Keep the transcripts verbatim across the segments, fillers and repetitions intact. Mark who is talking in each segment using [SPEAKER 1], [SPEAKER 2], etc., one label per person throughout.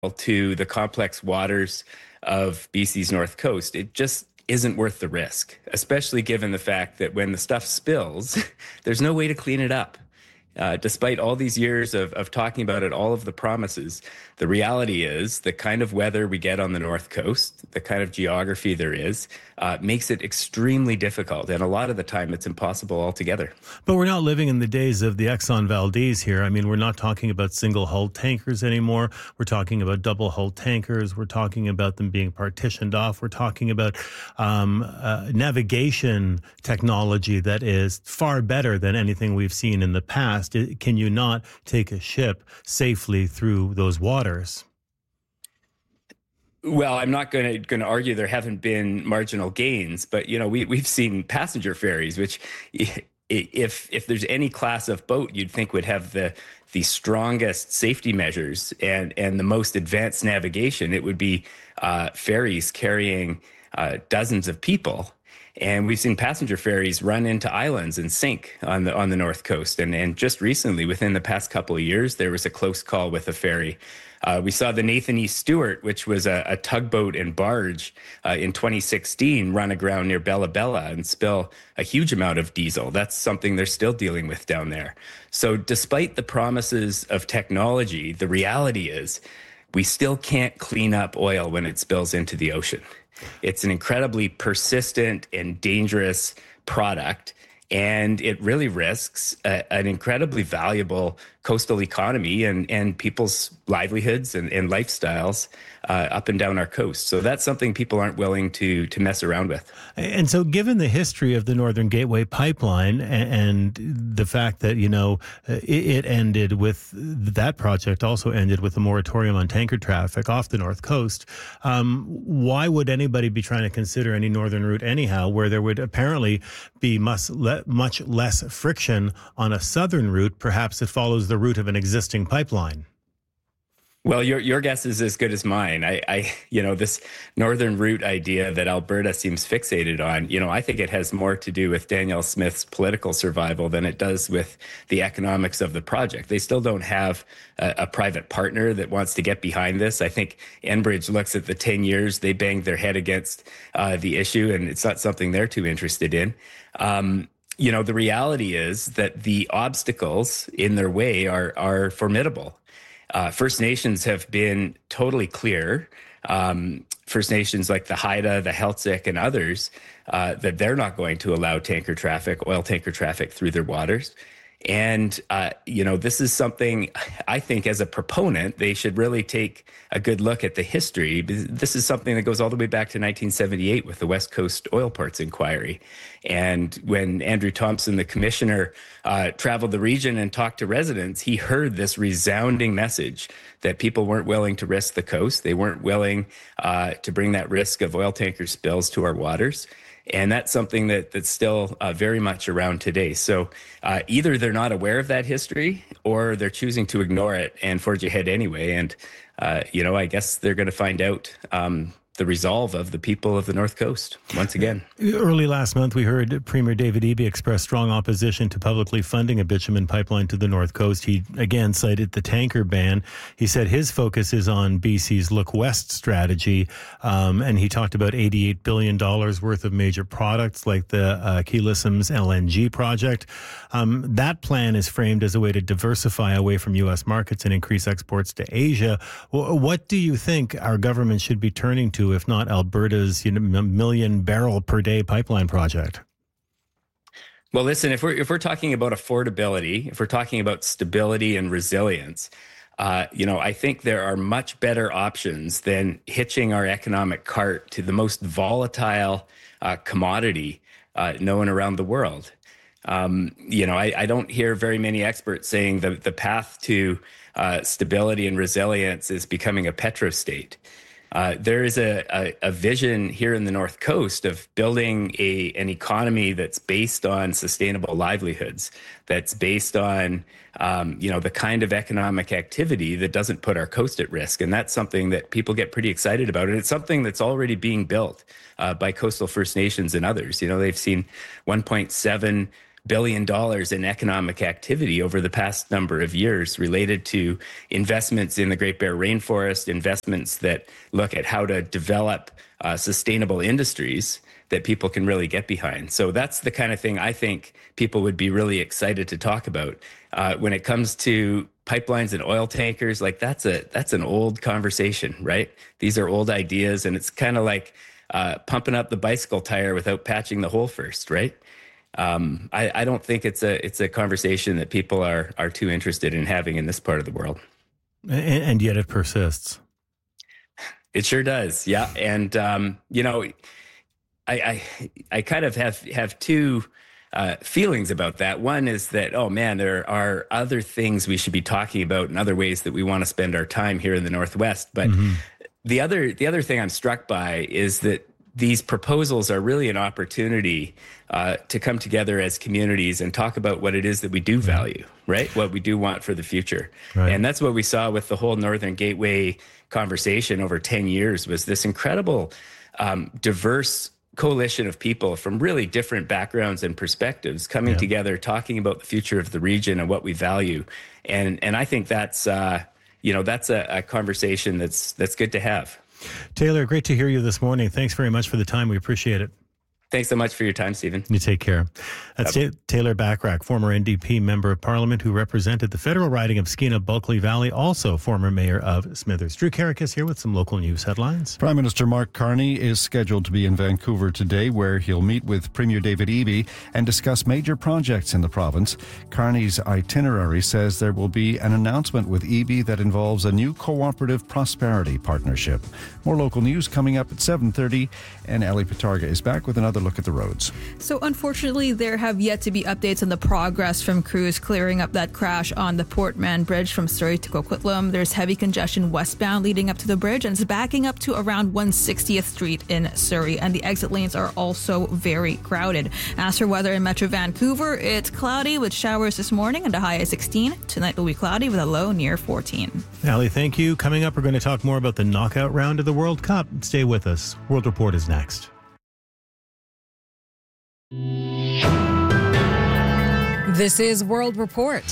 [SPEAKER 1] to the complex waters of B C's North Coast, it just isn't worth the risk, especially given the fact that when the stuff spills, there's no way to clean it up. Uh, despite all these years of, of talking about it, all of the promises, the reality is the kind of weather we get on the North Coast, the kind of geography there is, uh, makes it extremely difficult. And a lot of the time, it's impossible altogether.
[SPEAKER 2] But we're not living in the days of the Exxon Valdez here. I mean, we're not talking about single-hulled tankers anymore. We're talking about double-hulled tankers. We're talking about them being partitioned off. We're talking about um, uh, navigation technology that is far better than anything we've seen in the past. Can you not take a ship safely through those waters?
[SPEAKER 1] Well, I'm not going to going to argue there haven't been marginal gains, but you know we we've seen passenger ferries, which if if there's any class of boat you'd think would have the the strongest safety measures and and the most advanced navigation, it would be uh, ferries carrying uh, dozens of people. And we've seen passenger ferries run into islands and sink on the on the North Coast. And, and just recently, within the past couple of years, there was a close call with a ferry. Uh, we saw the Nathan E. Stewart, which was a, a tugboat and barge uh, in twenty sixteen, run aground near Bella Bella and spill a huge amount of diesel. That's something they're still dealing with down there. So despite the promises of technology, the reality is we still can't clean up oil when it spills into the ocean. It's an incredibly persistent and dangerous product, and it really risks a, an incredibly valuable coastal economy and, and people's livelihoods and, and lifestyles uh, up and down our coast. So that's something people aren't willing to to mess around with.
[SPEAKER 2] And so given the history of the Northern Gateway Pipeline and, and the fact that, you know, it, it ended with, that project also ended with a moratorium on tanker traffic off the North Coast, um, why would anybody be trying to consider any northern route anyhow, where there would apparently be much, le- much less friction on a southern route? Perhaps it follows the route of an existing pipeline.
[SPEAKER 1] Well, your your guess is as good as mine. I, I, you know, this northern route idea that Alberta seems fixated on, you know, I think it has more to do with Danielle Smith's political survival than it does with the economics of the project. They still don't have a, a private partner that wants to get behind this. I think Enbridge looks at the ten years they banged their head against uh, the issue, and it's not something they're too interested in. Um, you know, the reality is that the obstacles in their way are are formidable. Uh, First Nations have been totally clear, um, First Nations like the Haida, the Heiltsuk, and others, uh, that they're not going to allow tanker traffic, oil tanker traffic through their waters. And, uh, you know, this is something I think as a proponent, they should really take a good look at the history. This is something that goes all the way back to nineteen seventy-eight with the West Coast Oil Parts Inquiry. And when Andrew Thompson, the commissioner, uh, traveled the region and talked to residents, he heard this resounding message that people weren't willing to risk the coast. They weren't willing uh, to bring that risk of oil tanker spills to our waters. And that's something that that's still uh, very much around today. So uh, either they're not aware of that history or they're choosing to ignore it and forge ahead anyway. And, uh, you know, I guess they're going to find out um, the resolve of the people of the North Coast once again.
[SPEAKER 2] Early last month, we heard Premier David Eby express strong opposition to publicly funding a bitumen pipeline to the North Coast. He again cited the tanker ban. He said his focus is on B C's Look West strategy, um, and he talked about eighty-eight billion dollars worth of major products like the uh, Keelisms L N G project. Um, that plan is framed as a way to diversify away from U S markets and increase exports to Asia. What do you think our government should be turning to, if not Alberta's, you know, million barrel per day pipeline project?
[SPEAKER 1] Well, listen, if we're if we're talking about affordability, if we're talking about stability and resilience, uh, you know, I think there are much better options than hitching our economic cart to the most volatile uh, commodity uh, known around the world. Um, you know, I, I don't hear very many experts saying the the path to uh, stability and resilience is becoming a petrostate. Uh, there is a, a, a vision here in the North Coast of building a an economy that's based on sustainable livelihoods, that's based on um, you know the kind of economic activity that doesn't put our coast at risk, and that's something that people get pretty excited about, and it's something that's already being built uh, by coastal First Nations and others. You know, they've seen one point seven billion dollars in economic activity over the past number of years related to investments in the Great Bear Rainforest, investments that look at how to develop uh, sustainable industries that people can really get behind. So that's the kind of thing I think people would be really excited to talk about. Uh, when it comes to pipelines and oil tankers, like that's a that's an old conversation, right? These are old ideas, and it's kind of like uh, pumping up the bicycle tire without patching the hole first, right? Um, I, I don't think it's a it's a conversation that people are are too interested in having in this part of the world.
[SPEAKER 2] And, and yet it persists.
[SPEAKER 1] It sure does, yeah. And um, you know, I, I I kind of have have two uh, feelings about that. One is that, oh man, there are other things we should be talking about and other ways that we want to spend our time here in the Northwest. But mm-hmm. the other the other thing I'm struck by is that these proposals are really an opportunity uh, to come together as communities and talk about what it is that we do value, right? What we do want for the future. Right. And that's what we saw with the whole Northern Gateway conversation over ten years, was this incredible, um, diverse coalition of people from really different backgrounds and perspectives coming yeah. together, talking about the future of the region and what we value. And and I think that's, uh, you know, that's a, a conversation that's that's good to have.
[SPEAKER 2] Taylor, great to hear you this morning. Thanks very much for the time. We appreciate it.
[SPEAKER 1] Thanks so much for your time, Stephen.
[SPEAKER 2] You take care. That's yep. Taylor Bachrach, former N D P member of Parliament who represented the federal riding of Skeena-Bulkley Valley, also former mayor of Smithers. Drew Carrick is here with some local news headlines.
[SPEAKER 3] Prime Minister Mark Carney is scheduled to be in Vancouver today, where he'll meet with Premier David Eby and discuss major projects in the province. Carney's itinerary says there will be an announcement with Eby that involves a new cooperative prosperity partnership. More local news coming up at seven thirty, and Ellie Pitarga is back with another look at the roads.
[SPEAKER 4] So unfortunately, there have yet to be updates on the progress from crews clearing up that crash on the Port Mann Bridge from Surrey to Coquitlam. There's heavy congestion westbound leading up to the bridge, and it's backing up to around one hundred sixtieth Street in Surrey, and the exit lanes are also very crowded. As for weather in Metro Vancouver, it's cloudy with showers this morning and a high of sixteen. Tonight will be cloudy with a low near fourteen.
[SPEAKER 2] Allie, thank you. Coming up, we're going to talk more about the knockout round of the World Cup. Stay with us. World Report is next.
[SPEAKER 5] This is World Report.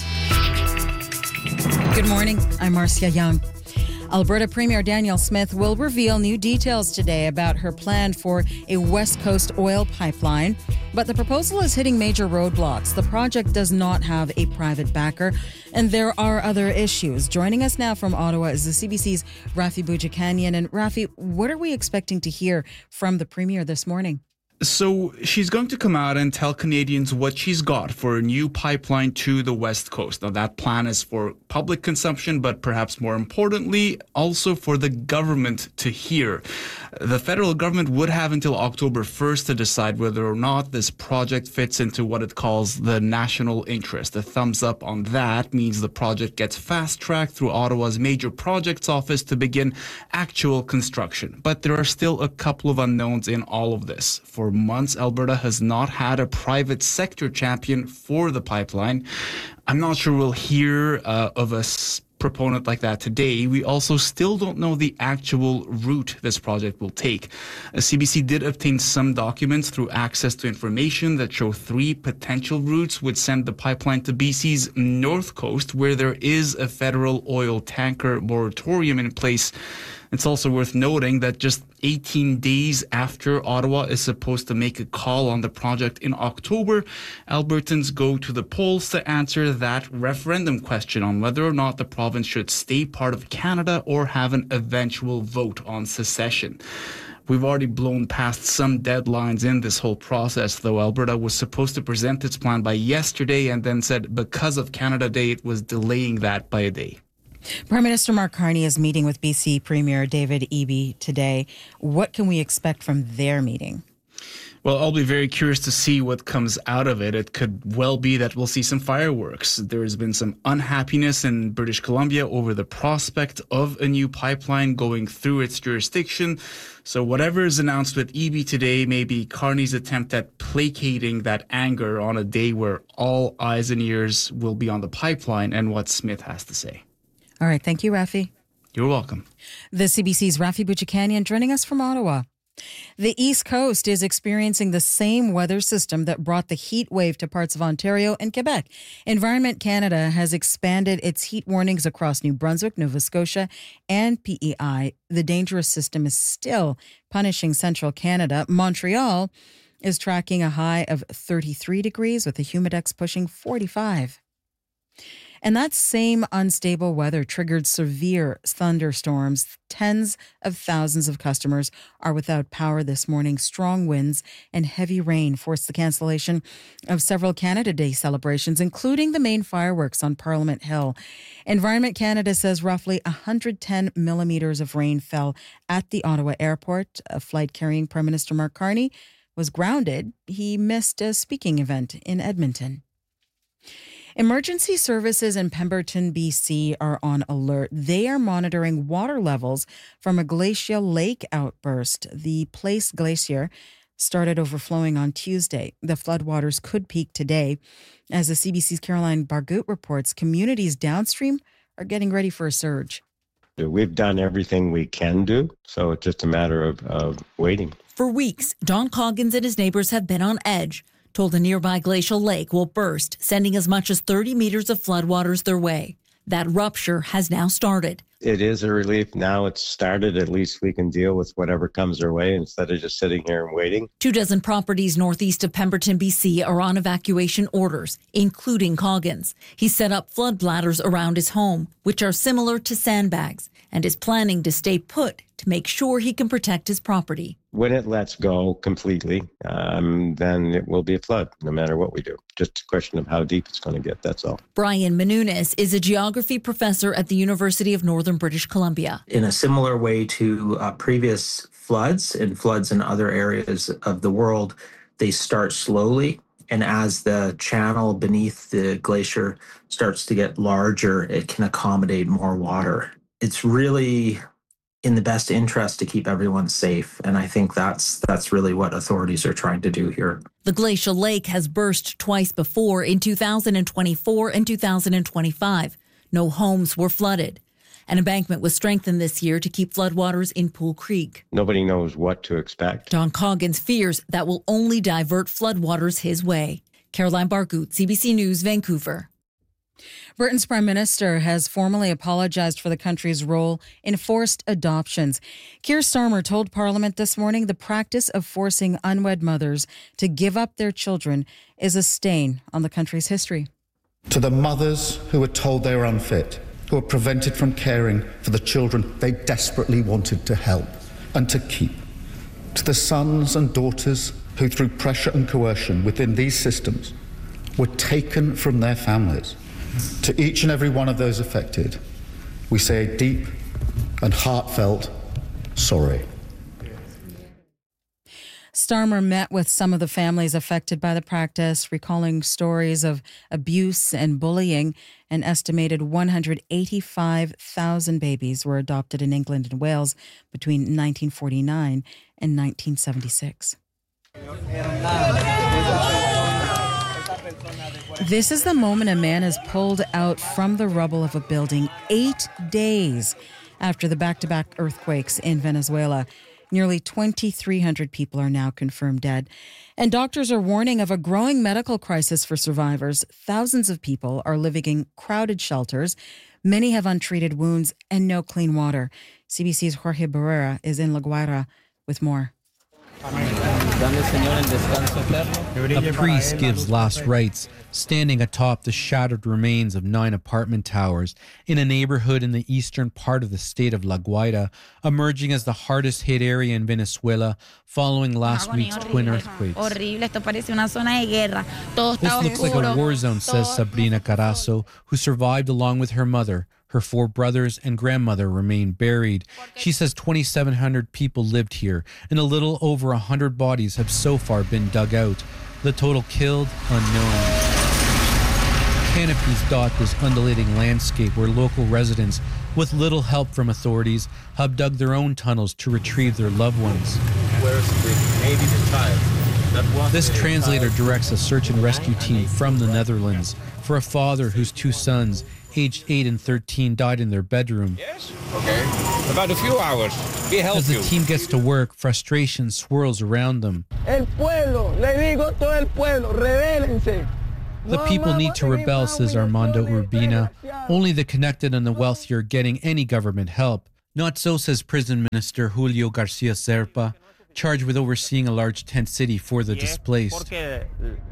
[SPEAKER 5] Good morning. I'm Marcia Young. Alberta Premier Danielle Smith will reveal new details today about her plan for a West Coast oil pipeline, but the proposal is hitting major roadblocks. The project does not have a private backer, and there are other issues. Joining us now from Ottawa is the C B C's Rafi Boudjikanian. And Rafi, what are we expecting to hear from the Premier this morning?
[SPEAKER 6] So she's going to come out and tell Canadians what she's got for a new pipeline to the West Coast. Now, that plan is for public consumption, but perhaps more importantly, also for the government to hear. The federal government would have until October first to decide whether or not this project fits into what it calls the national interest. A thumbs up on that means the project gets fast-tracked through Ottawa's major projects office to begin actual construction. But there are still a couple of unknowns in all of this. For months, Alberta has not had a private sector champion for the pipeline. I'm not sure we'll hear uh, of a s- proponent like that today. We also still don't know the actual route this project will take. Uh, C B C did obtain some documents through access to information that show three potential routes would send the pipeline to B C's north coast, where there is a federal oil tanker moratorium in place. It's also worth noting that just eighteen days after Ottawa is supposed to make a call on the project in October, Albertans go to the polls to answer that referendum question on whether or not the province should stay part of Canada or have an eventual vote on secession. We've already blown past some deadlines in this whole process, though. Alberta was supposed to present its plan by yesterday and then said because of Canada Day, it was delaying that by a day.
[SPEAKER 5] Prime Minister Mark Carney is meeting with B C Premier David Eby today. What can we expect from their meeting?
[SPEAKER 6] Well, I'll be very curious to see what comes out of it. It could well be that we'll see some fireworks. There has been some unhappiness in British Columbia over the prospect of a new pipeline going through its jurisdiction. So whatever is announced with Eby today may be Carney's attempt at placating that anger on a day where all eyes and ears will be on the pipeline and what Smith has to say.
[SPEAKER 5] All right. Thank you, Rafi.
[SPEAKER 6] You're welcome.
[SPEAKER 5] The C B C's Rafi Boudjikanian joining us from Ottawa. The East Coast is experiencing the same weather system that brought the heat wave to parts of Ontario and Quebec. Environment Canada has expanded its heat warnings across New Brunswick, Nova Scotia, and P E I. The dangerous system is still punishing central Canada. Montreal is tracking a high of thirty-three degrees with the humidex pushing forty-five. And that same unstable weather triggered severe thunderstorms. Tens of thousands of customers are without power this morning. Strong winds and heavy rain forced the cancellation of several Canada Day celebrations, including the main fireworks on Parliament Hill. Environment Canada says roughly one hundred ten millimeters of rain fell at the Ottawa airport. A flight carrying Prime Minister Mark Carney was grounded. He missed a speaking event in Edmonton. Emergency services in Pemberton, B C are on alert. They are monitoring water levels from a glacial lake outburst. The Place Glacier started overflowing on Tuesday. The floodwaters could peak today. As the C B C's Caroline Bargut reports, communities downstream are getting ready for a surge.
[SPEAKER 7] We've done everything we can do, so it's just a matter of, of waiting.
[SPEAKER 8] For weeks, Don Coggins and his neighbors have been on edge, told a nearby glacial lake will burst, sending as much as thirty meters of floodwaters their way. That rupture has now started.
[SPEAKER 7] It is a relief. Now it's started. At least we can deal with whatever comes our way instead of just sitting here and waiting.
[SPEAKER 8] Two dozen properties northeast of Pemberton, B C are on evacuation orders, including Coggins. He set up flood bladders around his home, which are similar to sandbags, and is planning to stay put to make sure he can protect his property.
[SPEAKER 7] When it lets go completely, um, then it will be a flood, no matter what we do. Just a question of how deep it's going to get, that's all.
[SPEAKER 8] Brian Menounis is a geography professor at the University of Northern British Columbia.
[SPEAKER 9] In a similar way to uh, previous floods and floods in other areas of the world, they start slowly. And as the channel beneath the glacier starts to get larger, it can accommodate more water. It's really in the best interest to keep everyone safe. And I think that's that's really what authorities are trying to do here.
[SPEAKER 8] The glacial lake has burst twice before in two thousand twenty-four and two thousand twenty-five. No homes were flooded. An embankment was strengthened this year to keep floodwaters in Pool Creek.
[SPEAKER 7] Nobody knows what to expect.
[SPEAKER 8] Don Coggins fears that will only divert floodwaters his way. Caroline Bargut, C B C News, Vancouver.
[SPEAKER 5] Britain's Prime Minister has formally apologized for the country's role in forced adoptions. Keir Starmer told Parliament this morning the practice of forcing unwed mothers to give up their children is a stain on the country's history.
[SPEAKER 10] To the mothers who were told they were unfit, who were prevented from caring for the children they desperately wanted to help and to keep. To the sons and daughters who, through pressure and coercion within these systems, were taken from their families. To each and every one of those affected, we say a deep and heartfelt sorry.
[SPEAKER 5] Starmer met with some of the families affected by the practice, recalling stories of abuse and bullying. An estimated one hundred eighty-five thousand babies were adopted in England and Wales between nineteen forty-nine and nineteen seventy-six. This is the moment a man is pulled out from the rubble of a building eight days after the back-to-back earthquakes in Venezuela. Nearly twenty-three hundred people are now confirmed dead. And doctors are warning of a growing medical crisis for survivors. Thousands of people are living in crowded shelters. Many have untreated wounds and no clean water. C B C's Jorge Barrera is in La Guaira with more.
[SPEAKER 11] A priest gives last rites, standing atop the shattered remains of nine apartment towers in a neighborhood in the eastern part of the state of La Guaira, emerging as the hardest hit area in Venezuela following last week's twin earthquakes. This looks like a war zone, says Sabrina Carazo, who survived along with her mother. Her four brothers and grandmother remain buried. She says twenty-seven hundred people lived here, and a little over one hundred bodies have so far been dug out. The total killed, unknown. Canopies dot this undulating landscape where local residents, with little help from authorities, have dug their own tunnels to retrieve their loved ones.
[SPEAKER 12] Where's the, maybe the child?
[SPEAKER 11] This translator directs a search and rescue team from the Netherlands for a father whose two sons, aged eight and thirteen, died in their bedroom.
[SPEAKER 12] Yes? Okay. About a few hours. We help
[SPEAKER 11] As the
[SPEAKER 12] you.
[SPEAKER 11] team gets to work, frustration swirls around them.
[SPEAKER 13] El pueblo, le digo todo el pueblo, rebélense.
[SPEAKER 11] The people need to rebel, says Armando Urbina. Only the connected and the wealthy are getting any government help. Not so, says Prison Minister Julio Garcia Zerpa, charged with overseeing a large tent city for the displaced. This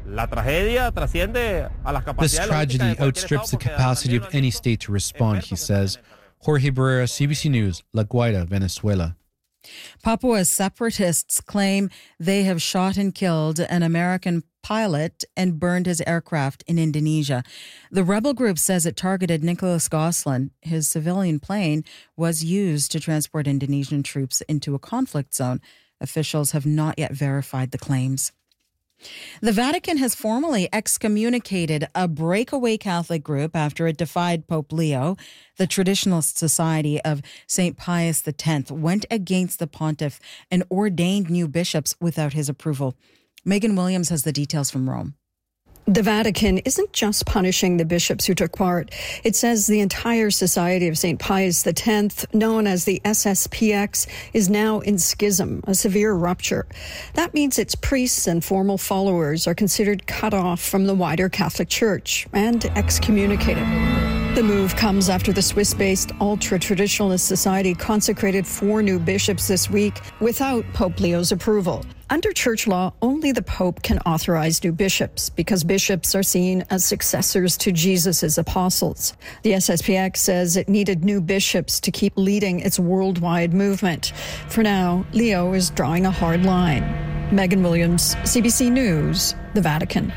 [SPEAKER 11] tragedy outstrips the capacity of any state to respond, he says. Jorge Barrera, C B C News, La Guaira, Venezuela.
[SPEAKER 5] Papua's separatists claim they have shot and killed an American pilot and burned his aircraft in Indonesia. The rebel group says it targeted Nicholas Gosselin. His civilian plane was used to transport Indonesian troops into a conflict zone. Officials have not yet verified the claims. The Vatican has formally excommunicated a breakaway Catholic group after it defied Pope Leo. The Traditionalist Society of Saint Pius X went against the pontiff and ordained new bishops without his approval. Megan Williams has the details from Rome.
[SPEAKER 14] The Vatican isn't just punishing the bishops who took part. It says the entire Society of Saint Pius X, known as the S S P X, is now in schism, a severe rupture. That means its priests and formal followers are considered cut off from the wider Catholic Church and excommunicated. The move comes after the Swiss-based ultra-traditionalist society consecrated four new bishops this week without Pope Leo's approval. Under church law, only the Pope can authorize new bishops because bishops are seen as successors to Jesus' apostles. The S S P X says it needed new bishops to keep leading its worldwide movement. For now, Leo is drawing a hard line. Megan Williams, C B C News, the Vatican.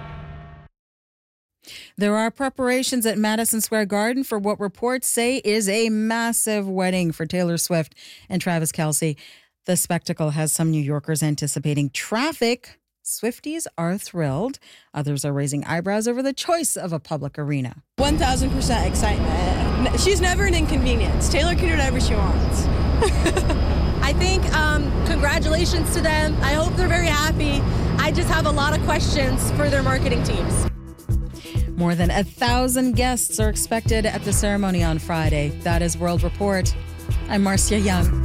[SPEAKER 5] There are preparations at Madison Square Garden for what reports say is a massive wedding for Taylor Swift and Travis Kelce. The spectacle has some New Yorkers anticipating traffic. Swifties are thrilled. Others are raising eyebrows over the choice of a public arena.
[SPEAKER 15] one thousand percent excitement. She's never an inconvenience. Taylor can do whatever she wants.
[SPEAKER 16] I think um, congratulations to them. I hope they're very happy. I just have a lot of questions for their marketing teams.
[SPEAKER 5] More than a thousand guests are expected at the ceremony on Friday. That is World Report. I'm Marcia Young.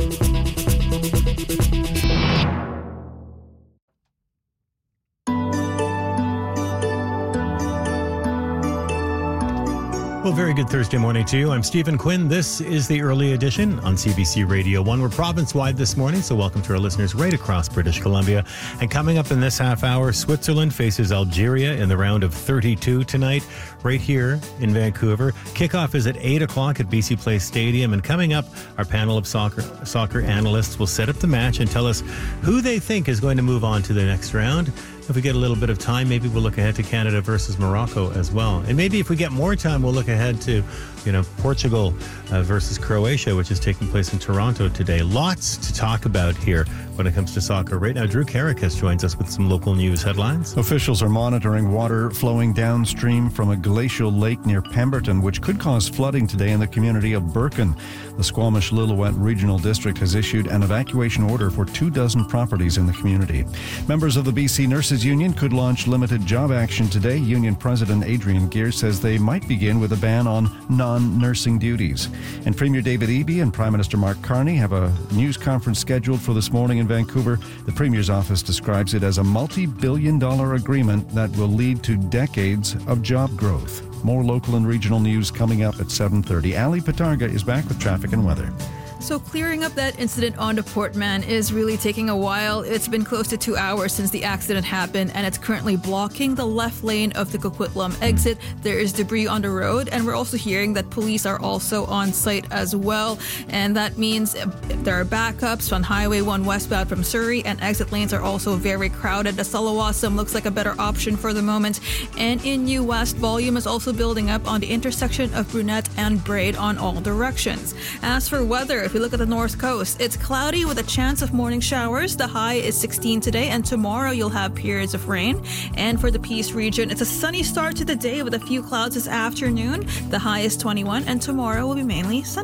[SPEAKER 2] Well, very good Thursday morning to you. I'm Stephen Quinn. This is the early edition on C B C Radio one. We're province-wide this morning, so welcome to our listeners right across British Columbia. And coming up in this half hour, Switzerland faces Algeria in the round of thirty-two tonight, right here in Vancouver. Kickoff is at eight o'clock at B C Place Stadium. And coming up, our panel of soccer soccer analysts will set up the match and tell us who they think is going to move on to the next round. If we get a little bit of time, maybe we'll look ahead to Canada versus Morocco as well. And maybe if we get more time, we'll look ahead to, you know, Portugal uh, versus Croatia, which is taking place in Toronto today. Lots to talk about here when it comes to soccer. Right now, Drew Karakas joins us with some local news headlines.
[SPEAKER 3] Officials are monitoring water flowing downstream from a glacial lake near Pemberton, which could cause flooding today in the community of Birken. The Squamish-Lillooet Regional District has issued an evacuation order for two dozen properties in the community. Members of the B C Nurses Union could launch limited job action today. Union President Adrian Gear says they might begin with a ban on non-nursing duties. And Premier David Eby and Prime Minister Mark Carney have a news conference scheduled for this morning in Vancouver. The Premier's office describes it as a multi-billion dollar agreement that will lead to decades of job growth. More local and regional news coming up at seven thirty. Ali Patarga is back with traffic and weather.
[SPEAKER 4] So clearing up that incident on the Portman is really taking a while. It's been close to two hours since the accident happened, and it's currently blocking the left lane of the Coquitlam exit. There is debris on the road, and we're also hearing that police are also on site as well. And that means there are backups on Highway one westbound from Surrey, and exit lanes are also very crowded. The Salawasam looks like a better option for the moment. And in New West, volume is also building up on the intersection of Brunette and Braid on all directions. As for weather, if we look at the north coast, it's cloudy with a chance of morning showers. The high is sixteen today, and tomorrow you'll have periods of rain. And for the Peace region, it's a sunny start to the day with a few clouds this afternoon. The high is twenty-one, and tomorrow will be mainly sunny.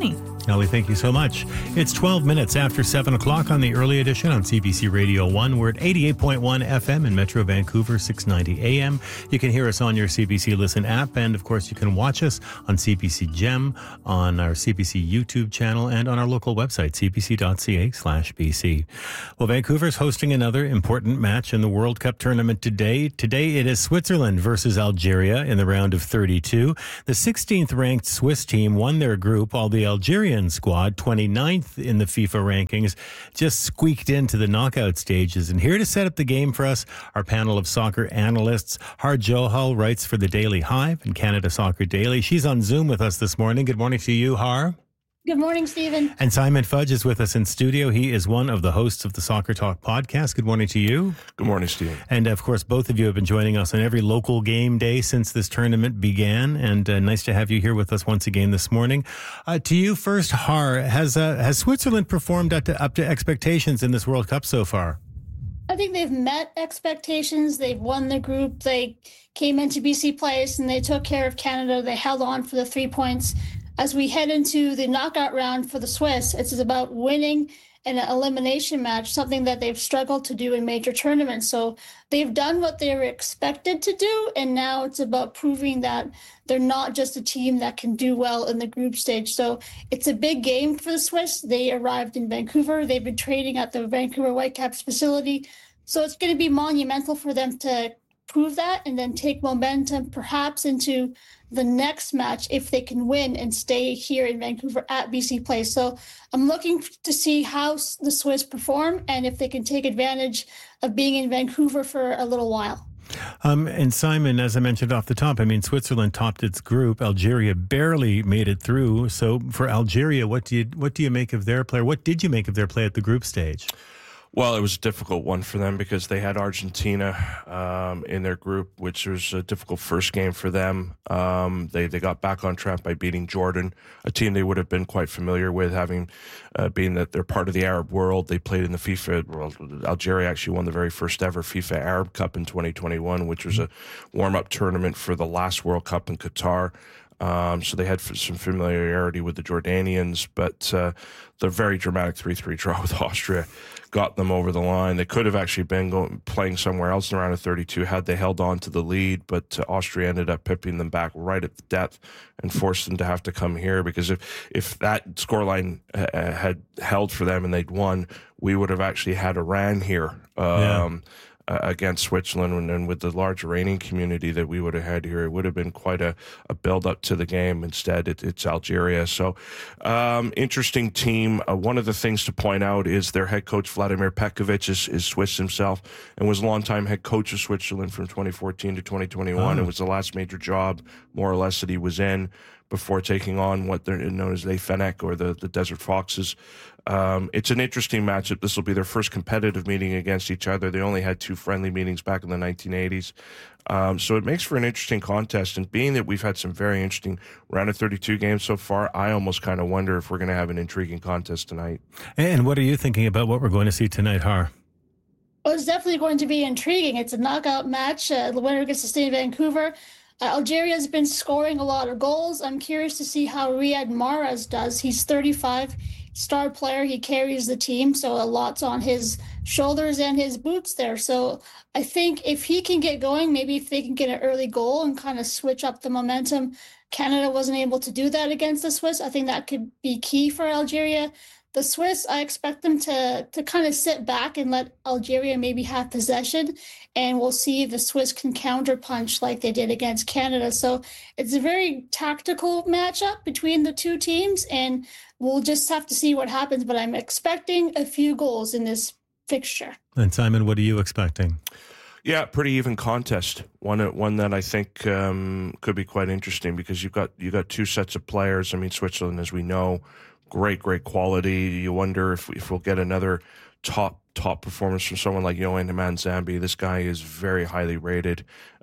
[SPEAKER 2] Ellie, thank you so much. It's twelve minutes after seven o'clock on the early edition on C B C Radio one. We're at eighty-eight point one F M in Metro Vancouver, six ninety A M. You can hear us on your C B C Listen app, and of course you can watch us on C B C Gem, on our C B C YouTube channel, and on our local website, c b c dot c a slash b c. Well, Vancouver's hosting another important match in the World Cup tournament today. Today it is Switzerland versus Algeria in the round of thirty-two. The sixteenth ranked Swiss team won their group, while the Algerian squad, twenty-ninth in the FIFA rankings, just squeaked into the knockout stages. And here to set up the game for us, our panel of soccer analysts. Har Johal writes for the Daily Hive and Canada Soccer Daily. She's on Zoom with us this morning. Good morning to you, Har.
[SPEAKER 17] Good morning, Stephen.
[SPEAKER 2] And Simon Fudge is with us in studio. He is one of the hosts of the Soccer Talk podcast. Good morning to you.
[SPEAKER 18] Good morning, Stephen.
[SPEAKER 2] And of course, both of you have been joining us on every local game day since this tournament began. And uh, nice to have you here with us once again this morning. Uh, to you first, Har, has uh, has Switzerland performed up to, up to expectations in this World Cup so far?
[SPEAKER 17] I think they've met expectations. They've won the group. They came into B C place and they took care of Canada. They held on for the three points. As we head into the knockout round for the Swiss, it's about winning an elimination match, something that they've struggled to do in major tournaments. So they've done what they were expected to do, and now it's about proving that they're not just a team that can do well in the group stage. So it's a big game for the Swiss. They arrived in Vancouver. They've been training at the Vancouver Whitecaps facility. So it's going to be monumental for them to prove that and then take momentum perhaps into the next match if they can win and stay here in Vancouver at B C Place. So I'm looking to see how the Swiss perform and if they can take advantage of being in Vancouver for a little while.
[SPEAKER 2] Um, and Simon, as I mentioned off the top, I mean, Switzerland topped its group. Algeria barely made it through. So for Algeria, what do you what do you make of their play? What did you make of their play at the group stage?
[SPEAKER 18] Well, it was a difficult one for them because they had Argentina um, in their group, which was a difficult first game for them. Um, they they got back on track by beating Jordan, a team they would have been quite familiar with, having uh, being that they're part of the Arab world. They played in the FIFA world. Algeria actually won the very first ever FIFA Arab Cup in twenty twenty-one, which was a warm-up tournament for the last World Cup in Qatar. Um, so they had some familiarity with the Jordanians, but uh, the very dramatic three three draw with Austria got them over the line. They could have actually been going, playing somewhere else in the round of thirty-two had they held on to the lead, but uh, Austria ended up pipping them back right at the death and forced them to have to come here, because if, if that scoreline uh, had held for them and they'd won, we would have actually had Iran here. Um, yeah. Uh, against Switzerland, and, and with the large Iranian community that we would have had here, it would have been quite a, a build-up to the game. Instead, it, it's Algeria. So, um, interesting team. Uh, one of the things to point out is their head coach, Vladimir Petkovic, is, is Swiss himself and was a longtime head coach of Switzerland from twenty fourteen to twenty twenty-one. Oh. It was the last major job, more or less, that he was in before taking on what they're known as the Fennec or the, the Desert Foxes. Um, it's an interesting matchup. This will be their first competitive meeting against each other. They only had two friendly meetings back in the nineteen eighties. Um, so it makes for an interesting contest. And being that we've had some very interesting round of thirty-two games so far, I almost kind of wonder if we're going to have an intriguing contest tonight.
[SPEAKER 2] And what are you thinking about what we're going to see tonight, Har?
[SPEAKER 17] Well, it's definitely going to be intriguing. It's a knockout match. Uh, the winner gets to stay in Vancouver. Uh, Algeria has been scoring a lot of goals. I'm curious to see how Riyad Mahrez does. He's thirty-five, star player. He carries the team, so a lot's on his shoulders and his boots there. So I think if he can get going, maybe if they can get an early goal and kind of switch up the momentum. Canada wasn't able to do that against the Swiss. I think that could be key for Algeria. The Swiss, I expect them to to kind of sit back and let Algeria maybe have possession, and we'll see if the Swiss can counterpunch like they did against Canada. So it's a very tactical matchup between the two teams, and we'll just have to see what happens. But I'm expecting a few goals in this fixture.
[SPEAKER 2] And Simon, what are you expecting?
[SPEAKER 18] Yeah, pretty even contest. One one that I think um, could be quite interesting, because you've got you got two sets of players. I mean, Switzerland, as we know, great, great quality. You wonder if, if we'll get another top top performance from someone like Yohan Imam Zambi. This guy is very highly rated.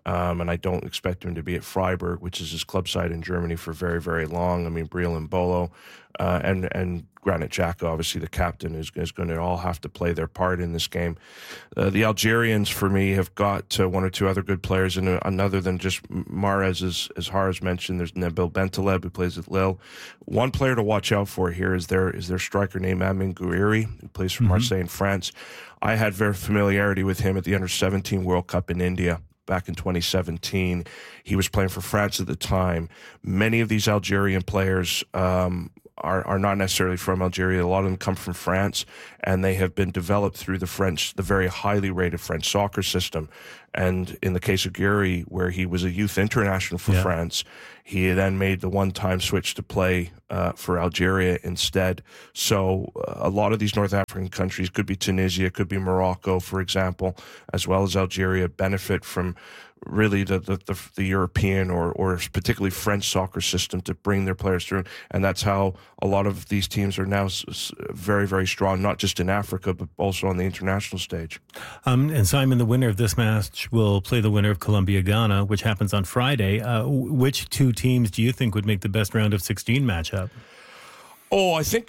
[SPEAKER 18] Um, and I don't expect him to be at Freiburg, which is his club side in Germany, for very, very long. I mean, Breel and Bolo uh, and and Granit Xhaka, obviously the captain, is, is going to all have to play their part in this game. Uh, the Algerians, for me, have got uh, one or two other good players, and another than just Mahrez, as, as Hara's mentioned. There's Nabil Bentaleb, who plays at Lille. One player to watch out for here is their, is their striker named Amin Gouiri, who plays for mm-hmm. Marseille in France. I had very familiarity with him at the under seventeen World Cup in India back in twenty seventeen. He was playing for France at the time. Many of these Algerian players um, are, are not necessarily from Algeria. A lot of them come from France, and they have been developed through the French, the very highly rated French soccer system. And in the case of Gouiri, where he was a youth international for yeah. France, he then made the one-time switch to play uh, for Algeria instead. So uh, a lot of these North African countries, could be Tunisia, could be Morocco, for example, as well as Algeria, benefit from really the the, the, the European or, or particularly French soccer system to bring their players through. And that's how a lot of these teams are now very, very strong, not just in Africa, but also on the international stage.
[SPEAKER 2] Um, and Simon, the winner of this match will play the winner of Colombia-Ghana, which happens on Friday. Uh, which two teams do you think would make the best round of sixteen matchup?
[SPEAKER 18] Oh, I think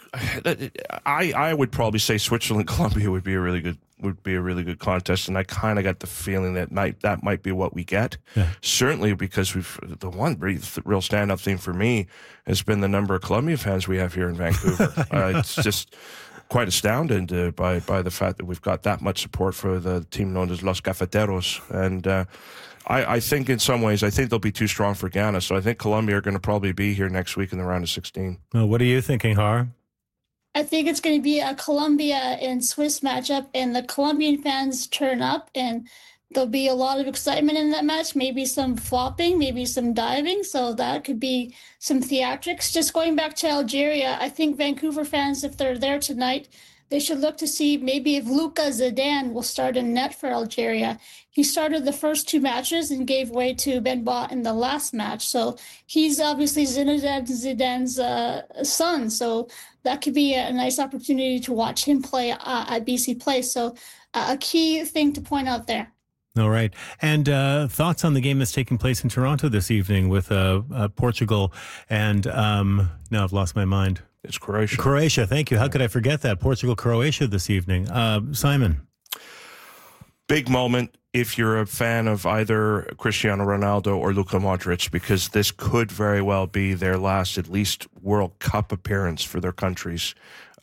[SPEAKER 18] I I would probably say Switzerland Colombia would be a really good would be a really good contest, and I kind of got the feeling that might that might be what we get. Yeah. Certainly, because we've the one real standout thing for me has been the number of Colombia fans we have here in Vancouver. uh, it's just quite astounded uh, by by the fact that we've got that much support for the team known as Los Cafeteros, and uh, I, I think in some ways I think they'll be too strong for Ghana. So I think Colombia are going to probably be here next week in the round of sixteen.
[SPEAKER 2] Well, what are you thinking, Har?
[SPEAKER 17] I think it's going to be a Colombia and Swiss matchup, and the Colombian fans turn up, and there'll be a lot of excitement in that match, maybe some flopping, maybe some diving, so that could be some theatrics. Just going back to Algeria, I think Vancouver fans, if they're there tonight, they should look to see maybe if Luka Zidane will start in net for Algeria. He started the first two matches and gave way to Benba in the last match. So he's obviously Zinedine Zidane's uh, son. So that could be a nice opportunity to watch him play uh, at B C Place. So uh, a key thing to point out there.
[SPEAKER 2] All right. And uh, thoughts on the game that's taking place in Toronto this evening with uh, uh, Portugal and, um, now I've lost my mind.
[SPEAKER 18] It's Croatia.
[SPEAKER 2] Croatia, thank you. How could I forget that? Portugal, Croatia this evening. Uh, Simon.
[SPEAKER 18] Big moment if you're a fan of either Cristiano Ronaldo or Luka Modric, because this could very well be their last, at least, World Cup appearance for their countries.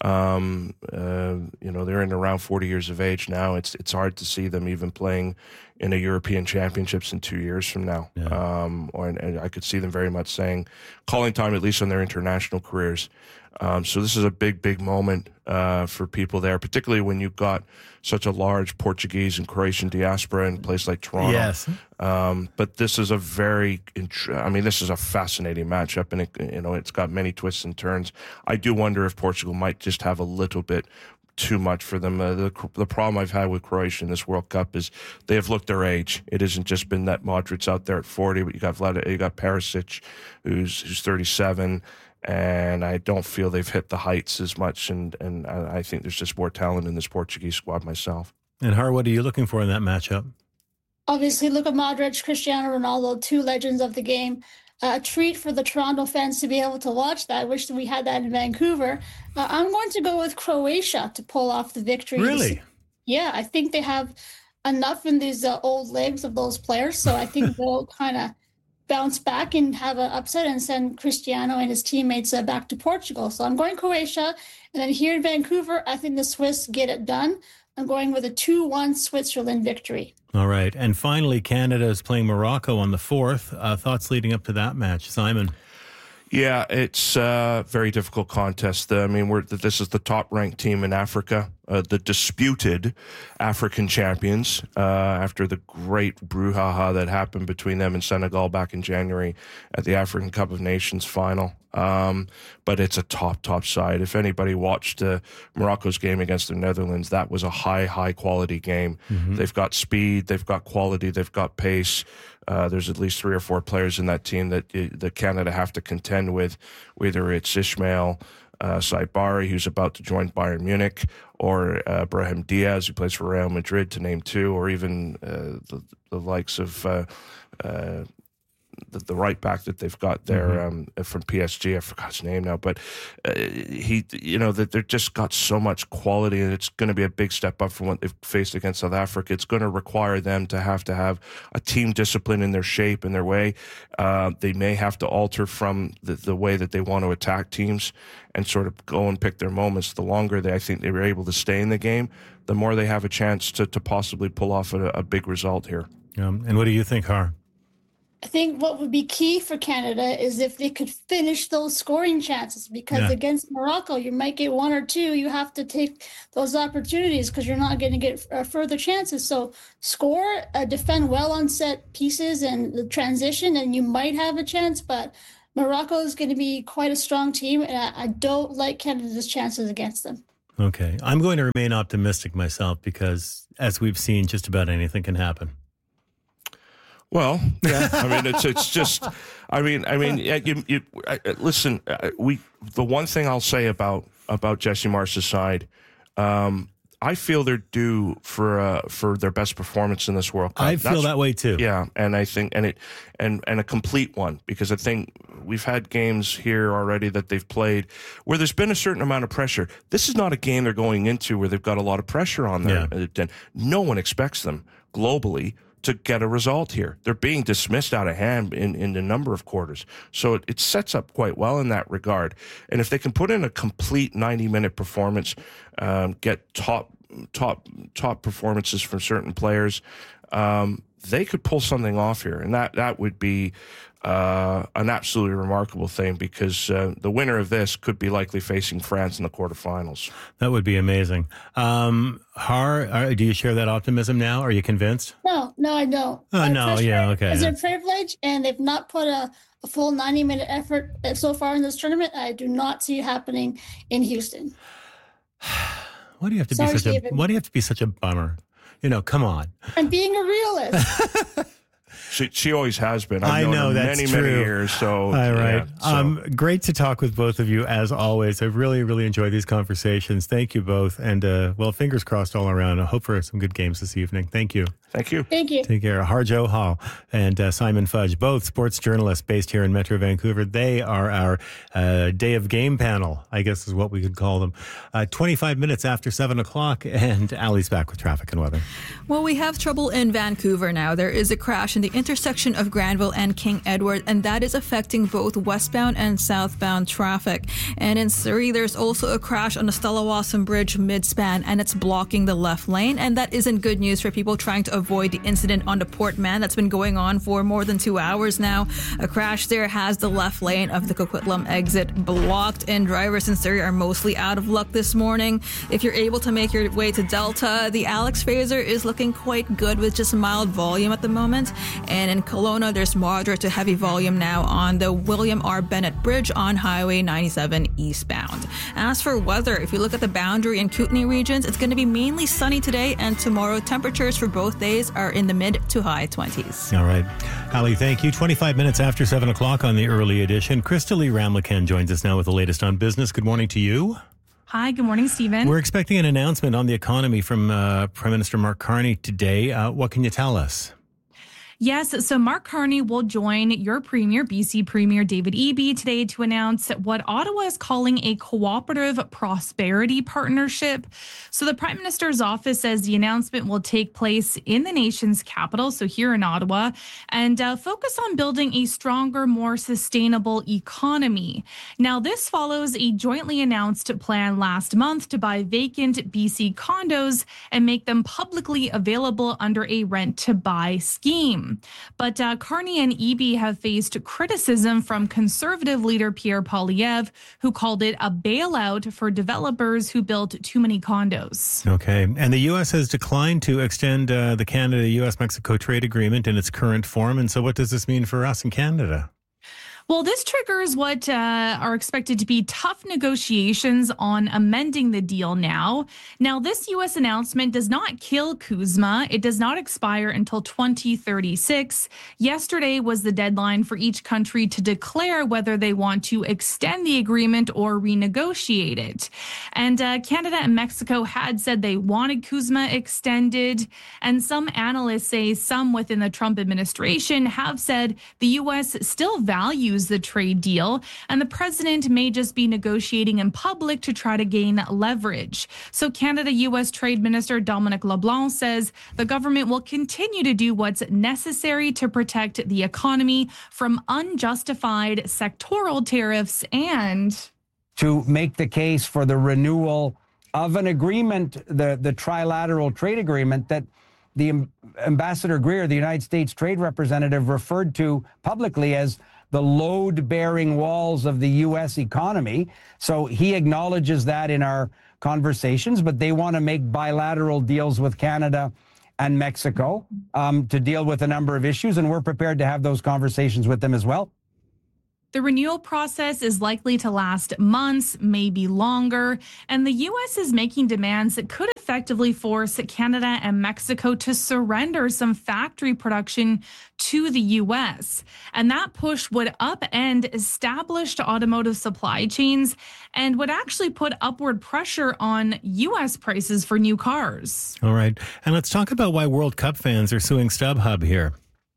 [SPEAKER 18] Um, uh, you know, they're in around forty years of age now. It's it's hard to see them even playing in a European Championships in two years from now. Yeah. Um, or and I could see them very much saying, calling time at least on their international careers. Um, so this is a big, big moment uh, for people there, particularly when you've got such a large Portuguese and Croatian diaspora in a place like Toronto.
[SPEAKER 2] Yes.
[SPEAKER 18] Um, but this is a very, I mean, this is a fascinating matchup, and it, you know, it's got many twists and turns. I do wonder if Portugal might just have a little bit too much for them. Uh, the the problem I've had with Croatia in this World Cup is they have looked their age. It hasn't just been that Modric's out there at forty, but you got Vlad, you got Perisic, who's who's thirty-seven. And I don't feel they've hit the heights as much, and, and I think there's just more talent in this Portuguese squad myself.
[SPEAKER 2] And Har, what are you looking for in that matchup?
[SPEAKER 17] Obviously, Luka Modric, Cristiano Ronaldo, two legends of the game. Uh, a treat for the Toronto fans to be able to watch that. I wish that we had that in Vancouver. Uh, I'm going to go with Croatia to pull off the victory.
[SPEAKER 2] Really?
[SPEAKER 17] Yeah, I think they have enough in these uh, old legs of those players, so I think they'll kind of bounce back and have an upset and send Cristiano and his teammates uh, back to Portugal. So I'm going Croatia. And then here in Vancouver, I think the Swiss get it done. I'm going with a two one Switzerland victory.
[SPEAKER 2] All right. And finally, Canada is playing Morocco on the fourth. Uh, thoughts leading up to that match, Simon?
[SPEAKER 18] Yeah, it's a very difficult contest. I mean, we're, this is the top-ranked team in Africa, uh, the disputed African champions, uh, after the great brouhaha that happened between them and Senegal back in January at the African Cup of Nations final. Um, but it's a top, top side. If anybody watched uh, Morocco's game against the Netherlands, that was a high, high-quality game. Mm-hmm. They've got speed, they've got quality, they've got pace. Uh, there's at least three or four players in that team that that Canada have to contend with, whether it's Ismail, uh, Saibari, who's about to join Bayern Munich, or uh, Brahim Diaz, who plays for Real Madrid, to name two, or even uh, the, the likes of uh, uh, the, the right back that they've got there mm-hmm. um, from P S G. I forgot his name now, but uh, he, you know, that they've just got so much quality, and it's going to be a big step up from what they've faced against South Africa. It's going to require them to have to have a team discipline in their shape and their way. Uh, they may have to alter from the, the way that they want to attack teams and sort of go and pick their moments. The longer they, I think they were able to stay in the game, the more they have a chance to, to possibly pull off a, a big result here.
[SPEAKER 2] Um, and what do you think, Har?
[SPEAKER 17] I think what would be key for Canada is if they could finish those scoring chances, because yeah. against Morocco, you might get one or two. You have to take those opportunities because you're not going to get uh, further chances. So score, uh, defend well on set pieces and the transition, and you might have a chance. But Morocco is going to be quite a strong team, and I, I don't like Canada's chances against them.
[SPEAKER 2] Okay. I'm going to remain optimistic myself because, as we've seen, just about anything can happen.
[SPEAKER 18] Well, yeah. I mean, it's it's just. I mean, I mean, you, you, uh, listen. Uh, we the one thing I'll say about about Jesse Marsh's side, um, I feel they're due for uh, for their best performance in this World Cup.
[SPEAKER 2] I feel That's, that way too.
[SPEAKER 18] Yeah, and I think and it and and a complete one, because I think we've had games here already that they've played where there's been a certain amount of pressure. This is not a game they're going into where they've got a lot of pressure on them. Yeah. No one expects them globally to get a result here. They're being dismissed out of hand in, in a number of quarters. So it, it sets up quite well in that regard. And if they can put in a complete ninety-minute performance, um, get top top top performances from certain players, um, they could pull something off here. And that, that would be uh, an absolutely remarkable thing, because uh, the winner of this could be likely facing France in the quarterfinals.
[SPEAKER 2] That would be amazing. Um, Har, are, do you share that optimism now? Are you convinced?
[SPEAKER 17] No, no, I don't.
[SPEAKER 2] Oh,
[SPEAKER 17] uh,
[SPEAKER 2] no, yeah, okay.
[SPEAKER 17] It's a privilege, and they've not put a, a full ninety-minute effort so far in this tournament. I do not see it happening in Houston.
[SPEAKER 2] Why do you have to
[SPEAKER 17] Sorry,
[SPEAKER 2] be such
[SPEAKER 17] Stephen.
[SPEAKER 2] a? Why do you have to be such a bummer? You know, come on.
[SPEAKER 17] I'm being a realist.
[SPEAKER 18] She, she always has been. I've
[SPEAKER 2] I
[SPEAKER 18] known
[SPEAKER 2] know
[SPEAKER 18] her
[SPEAKER 2] that's
[SPEAKER 18] many,
[SPEAKER 2] true.
[SPEAKER 18] many years. So,
[SPEAKER 2] all right.
[SPEAKER 18] Yeah, so.
[SPEAKER 2] Um, great to talk with both of you as always. I really, really enjoy these conversations. Thank you both. And, uh, well, fingers crossed all around. I hope for some good games this evening. Thank you.
[SPEAKER 18] Thank you.
[SPEAKER 17] Thank you.
[SPEAKER 2] Take care. Harjo Hall and uh, Simon Fudge, both sports journalists based here in Metro Vancouver. They are our uh, day of game panel, I guess is what we could call them. Uh, twenty-five minutes after seven o'clock, and Allie's back with traffic and weather.
[SPEAKER 4] Well, we have trouble in Vancouver now. There is a crash in the intersection of Granville and King Edward, and that is affecting both westbound and southbound traffic. And in Surrey, there's also a crash on the Stella-Wasson Bridge mid-span, and it's blocking the left lane. And that isn't good news for people trying to avoid the incident on the Port Mann that's been going on for more than two hours now. A crash there has the left lane of the Coquitlam exit blocked, and drivers in Surrey are mostly out of luck this morning. If you're able to make your way to Delta, the Alex Fraser is looking quite good with just mild volume at the moment. And in Kelowna, there's moderate to heavy volume now on the William R. Bennett Bridge on Highway ninety-seven eastbound. As for weather, if you look at the Boundary and Kootenay regions, it's going to be mainly sunny today and tomorrow. Temperatures for both days are in the mid to high twenties.
[SPEAKER 2] All right. Allie, thank you. twenty-five minutes after seven o'clock on the early edition. Krista Lee Ramlaken joins us now with the latest on business. Good morning to you.
[SPEAKER 19] Hi, good morning, Stephen.
[SPEAKER 2] We're expecting an announcement on the economy from uh, Prime Minister Mark Carney today. Uh, what can you tell us?
[SPEAKER 19] Yes, so Mark Carney will join your Premier, B C Premier David Eby, today to announce what Ottawa is calling a cooperative prosperity partnership. So the Prime Minister's office says the announcement will take place in the nation's capital, so here in Ottawa, and uh, focus on building a stronger, more sustainable economy. Now, this follows a jointly announced plan last month to buy vacant B C condos and make them publicly available under a rent-to-buy scheme. But uh, Carney and Eby have faced criticism from Conservative leader Pierre Poilievre, who called it a bailout for developers who built too many condos.
[SPEAKER 2] Okay. And the U S has declined to extend uh, the Canada-U S Mexico trade agreement in its current form. And so what does this mean for us in Canada?
[SPEAKER 19] Well, this triggers what uh, are expected to be tough negotiations on amending the deal now. Now, this U S announcement does not kill CUSMA. It does not expire until twenty thirty-six. Yesterday was the deadline for each country to declare whether they want to extend the agreement or renegotiate it. And uh, Canada and Mexico had said they wanted CUSMA extended. And some analysts say some within the Trump administration have said the U S still values the trade deal, and the president may just be negotiating in public to try to gain leverage. So Canada-U S Trade Minister Dominic LeBlanc says the government will continue to do what's necessary to protect the economy from unjustified sectoral tariffs and
[SPEAKER 20] to make the case for the renewal of an agreement, the, the trilateral trade agreement that the Ambassador Greer, the United States Trade Representative, referred to publicly as the load-bearing walls of the U S economy. So he acknowledges that in our conversations, but they want to make bilateral deals with Canada and Mexico um, to deal with a number of issues, and we're prepared to have those conversations with them as well.
[SPEAKER 19] The renewal process is likely to last months, maybe longer, and the U S is making demands that could effectively force Canada and Mexico to surrender some factory production to the U S. And that push would upend established automotive supply chains and would actually put upward pressure on U S prices for new cars.
[SPEAKER 2] All right. And let's talk about why World Cup fans are suing StubHub here.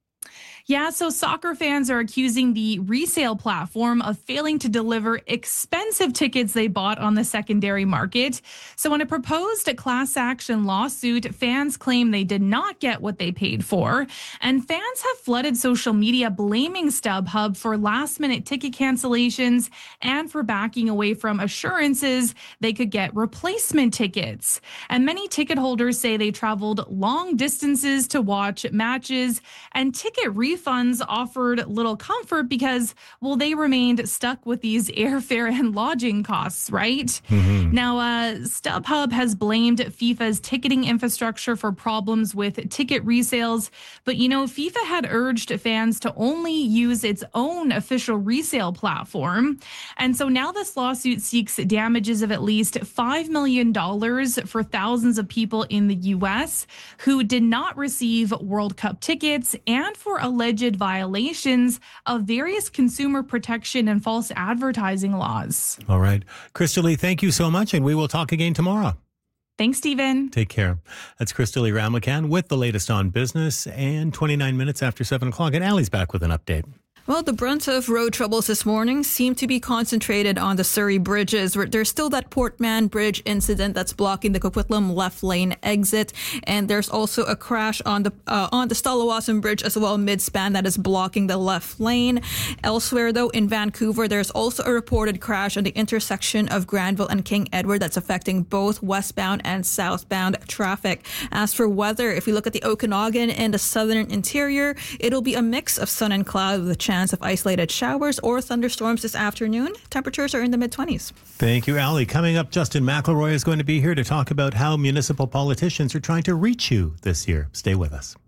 [SPEAKER 19] Yeah, so soccer fans are accusing the resale platform of failing to deliver expensive tickets they bought on the secondary market. So in a proposed class action lawsuit, fans claim they did not get what they paid for. And fans have flooded social media blaming StubHub for last-minute ticket cancellations and for backing away from assurances they could get replacement tickets. And many ticket holders say they traveled long distances to watch matches, and ticket refunds Refunds offered little comfort because, well, they remained stuck with these airfare and lodging costs, right? Mm-hmm. Now, uh, StubHub has blamed FIFA's ticketing infrastructure for problems with ticket resales. But, you know, FIFA had urged fans to only use its own official resale platform. And so now this lawsuit seeks damages of at least five million dollars for thousands of people in the U S who did not receive World Cup tickets and for alleged alleged violations of various consumer protection and false advertising laws.
[SPEAKER 2] All right. Crystal Lee, thank you so much, and we will talk again tomorrow.
[SPEAKER 19] Thanks, Stephen.
[SPEAKER 2] Take care. That's Crystal Lee Ramlakan with the latest on business, and twenty-nine minutes after seven o'clock, and Allie's back with an update.
[SPEAKER 4] Well, the brunt of road troubles this morning seem to be concentrated on the Surrey bridges. There's still that Portman Bridge incident that's blocking the Coquitlam left lane exit, and there's also a crash on the uh, on the Stalawasan Bridge as well mid-span that is blocking the left lane. Elsewhere, though, in Vancouver, there's also a reported crash on the intersection of Granville and King Edward that's affecting both westbound and southbound traffic. As for weather, if we look at the Okanagan and the southern interior, it'll be a mix of sun and cloud with a chance of isolated showers or thunderstorms this afternoon. Temperatures are in the mid-twenties.
[SPEAKER 2] Thank you, Allie. Coming up, Justin McElroy is going to be here to talk about how municipal politicians are trying to reach you this year. Stay with us.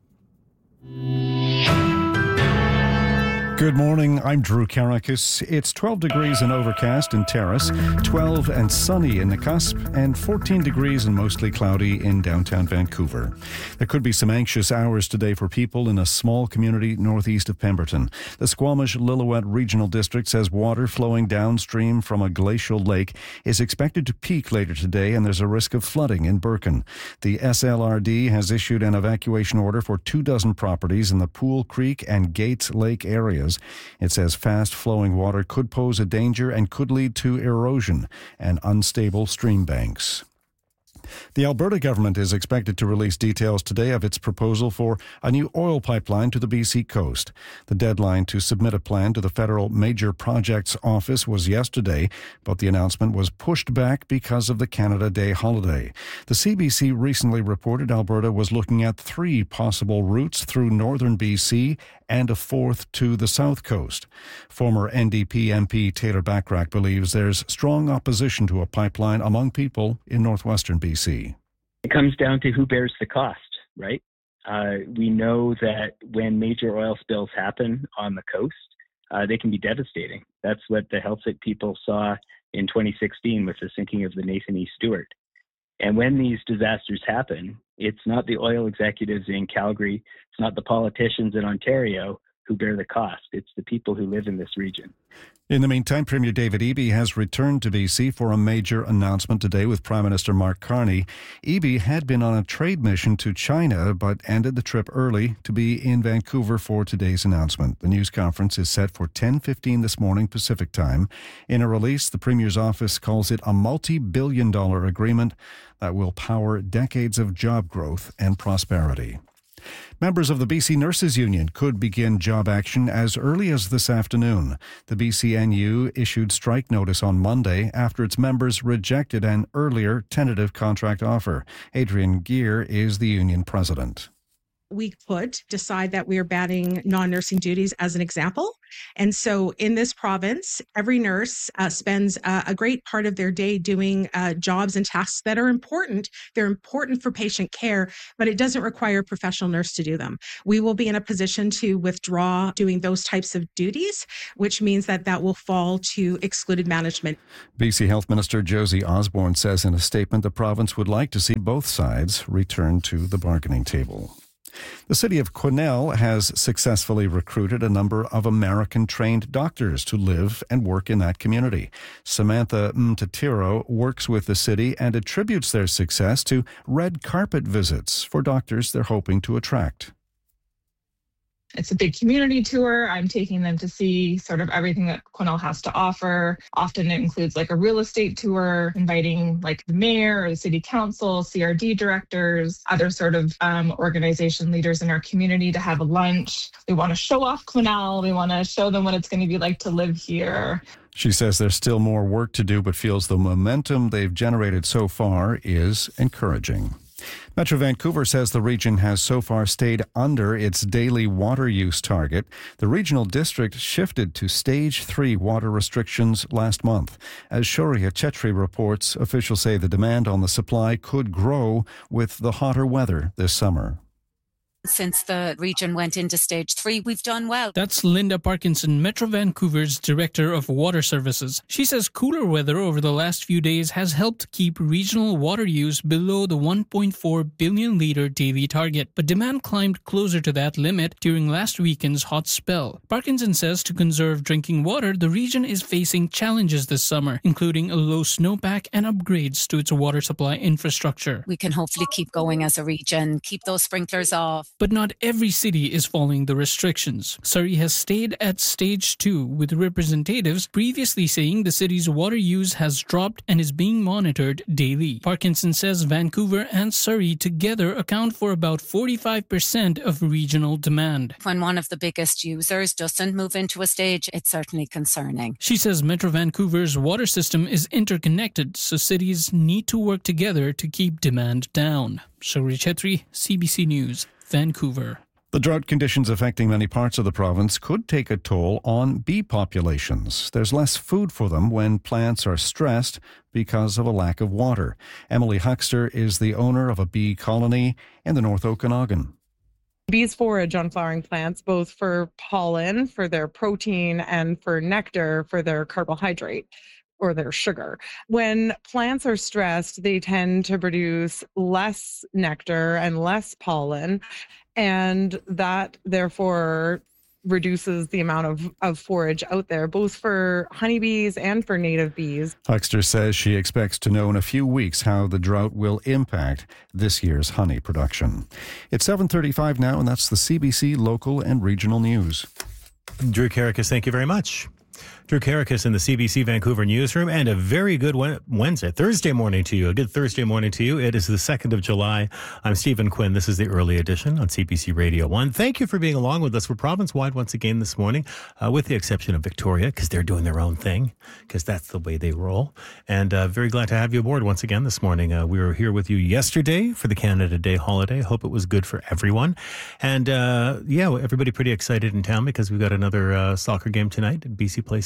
[SPEAKER 3] Good morning, I'm Drew Karakis. It's twelve degrees and overcast in Terrace, twelve and sunny in the Cusp, and fourteen degrees and mostly cloudy in downtown Vancouver. There could be some anxious hours today for people in a small community northeast of Pemberton. The Squamish-Lillooet Regional District says water flowing downstream from a glacial lake is expected to peak later today, and there's a risk of flooding in Birken. The S L R D has issued an evacuation order for two dozen properties in the Pool Creek and Gates Lake areas. It says fast-flowing water could pose a danger and could lead to erosion and unstable stream banks. The Alberta government is expected to release details today of its proposal for a new oil pipeline to the B C coast. The deadline to submit a plan to the Federal Major Projects Office was yesterday, but the announcement was pushed back because of the Canada Day holiday. The C B C recently reported Alberta was looking at three possible routes through northern B C and a fourth to the south coast. Former N D P M P Taylor Bachrach believes there's strong opposition to a pipeline among people in northwestern B C.
[SPEAKER 21] It comes down to who bears the cost, right? Uh, we know that when major oil spills happen on the coast, uh, they can be devastating. That's what the Heiltsuk people saw in twenty sixteen with the sinking of the Nathan E. Stewart. And when these disasters happen, it's not the oil executives in Calgary, it's not the politicians in Ontario who bear the cost. It's the people who live in this region.
[SPEAKER 3] In the meantime, Premier David Eby has returned to B C for a major announcement today with Prime Minister Mark Carney. Eby had been on a trade mission to China, but ended the trip early to be in Vancouver for today's announcement. The news conference is set for ten fifteen this morning Pacific time. In a release, the Premier's office calls it a multi-billion dollar agreement that will power decades of job growth and prosperity. Members of the B C Nurses Union could begin job action as early as this afternoon. The B C N U issued strike notice on Monday after its members rejected an earlier tentative contract offer. Adrienne Gear is the union president.
[SPEAKER 1] We could decide that we are banning non-nursing duties as an example. And so in this province, every nurse uh, spends uh, a great part of their day doing uh, jobs and tasks that are important. They're important for patient care, but it doesn't require a professional nurse to do them. We will be in a position to withdraw doing those types of duties, which means that that will fall to excluded management.
[SPEAKER 3] B C Health Minister Josie Osborne says in a statement the province would like to see both sides return to the bargaining table. The city of Quesnel has successfully recruited a number of American-trained doctors to live and work in that community. Samantha Mtatiro works with the city and attributes their success to red carpet visits for doctors they're hoping to attract.
[SPEAKER 22] It's a big community tour. I'm taking them to see sort of everything that Quesnel has to offer. Often it includes like a real estate tour, inviting like the mayor or the city council, C R D directors, other sort of um, organization leaders in our community to have a lunch. We want to show off Quesnel. We want to show them what it's going to be like to live here.
[SPEAKER 3] She says there's still more work to do, but feels the momentum they've generated so far is encouraging. Metro Vancouver says the region has so far stayed under its daily water use target. The regional district shifted to stage three water restrictions last month. As Shoria Chetri reports, officials say the demand on the supply could grow with the hotter weather this summer.
[SPEAKER 23] Since the region went into stage three, we've done well.
[SPEAKER 24] That's Linda Parkinson, Metro Vancouver's Director of Water Services. She says cooler weather over the last few days has helped keep regional water use below the one point four billion litre daily target, but demand climbed closer to that limit during last weekend's hot spell. Parkinson says to conserve drinking water, the region is facing challenges this summer, including a low snowpack and upgrades to its water supply infrastructure.
[SPEAKER 23] We can hopefully keep going as a region, keep those sprinklers off.
[SPEAKER 24] But not every city is following the restrictions. Surrey has stayed at stage two, with representatives previously saying the city's water use has dropped and is being monitored daily. Parkinson says Vancouver and Surrey together account for about forty-five percent of regional demand.
[SPEAKER 23] When one of the biggest users doesn't move into a stage, it's certainly concerning.
[SPEAKER 24] She says Metro Vancouver's water system is interconnected, so cities need to work together to keep demand down. Shoria Chetri, C B C News, Vancouver.
[SPEAKER 3] The drought conditions affecting many parts of the province could take a toll on bee populations. There's less food for them when plants are stressed because of a lack of water. Emily Huxter is the owner of a bee colony in the North Okanagan.
[SPEAKER 25] Bees forage on flowering plants, both for pollen, for their protein, and for nectar, for their carbohydrate or their sugar. When plants are stressed, they tend to produce less nectar and less pollen, and that therefore reduces the amount of, of forage out there, both for honeybees and for native bees.
[SPEAKER 3] Huxter says she expects to know in a few weeks how the drought will impact this year's honey production. It's seven thirty-five now, and that's the C B C local and regional news.
[SPEAKER 2] Drew Karakis, thank you very much. Drew Karakis in the C B C Vancouver newsroom, and a very good Wednesday, Thursday morning to you. A good Thursday morning to you. It is the second of July. I'm Stephen Quinn. This is the early edition on C B C Radio one. Thank you for being along with us. We're province-wide once again this morning, uh, with the exception of Victoria, because they're doing their own thing, because that's the way they roll. And uh, very glad to have you aboard once again this morning. Uh, we were here with you yesterday for the Canada Day holiday. Hope it was good for everyone. And uh, yeah, everybody pretty excited in town because we've got another uh, soccer game tonight. B C plays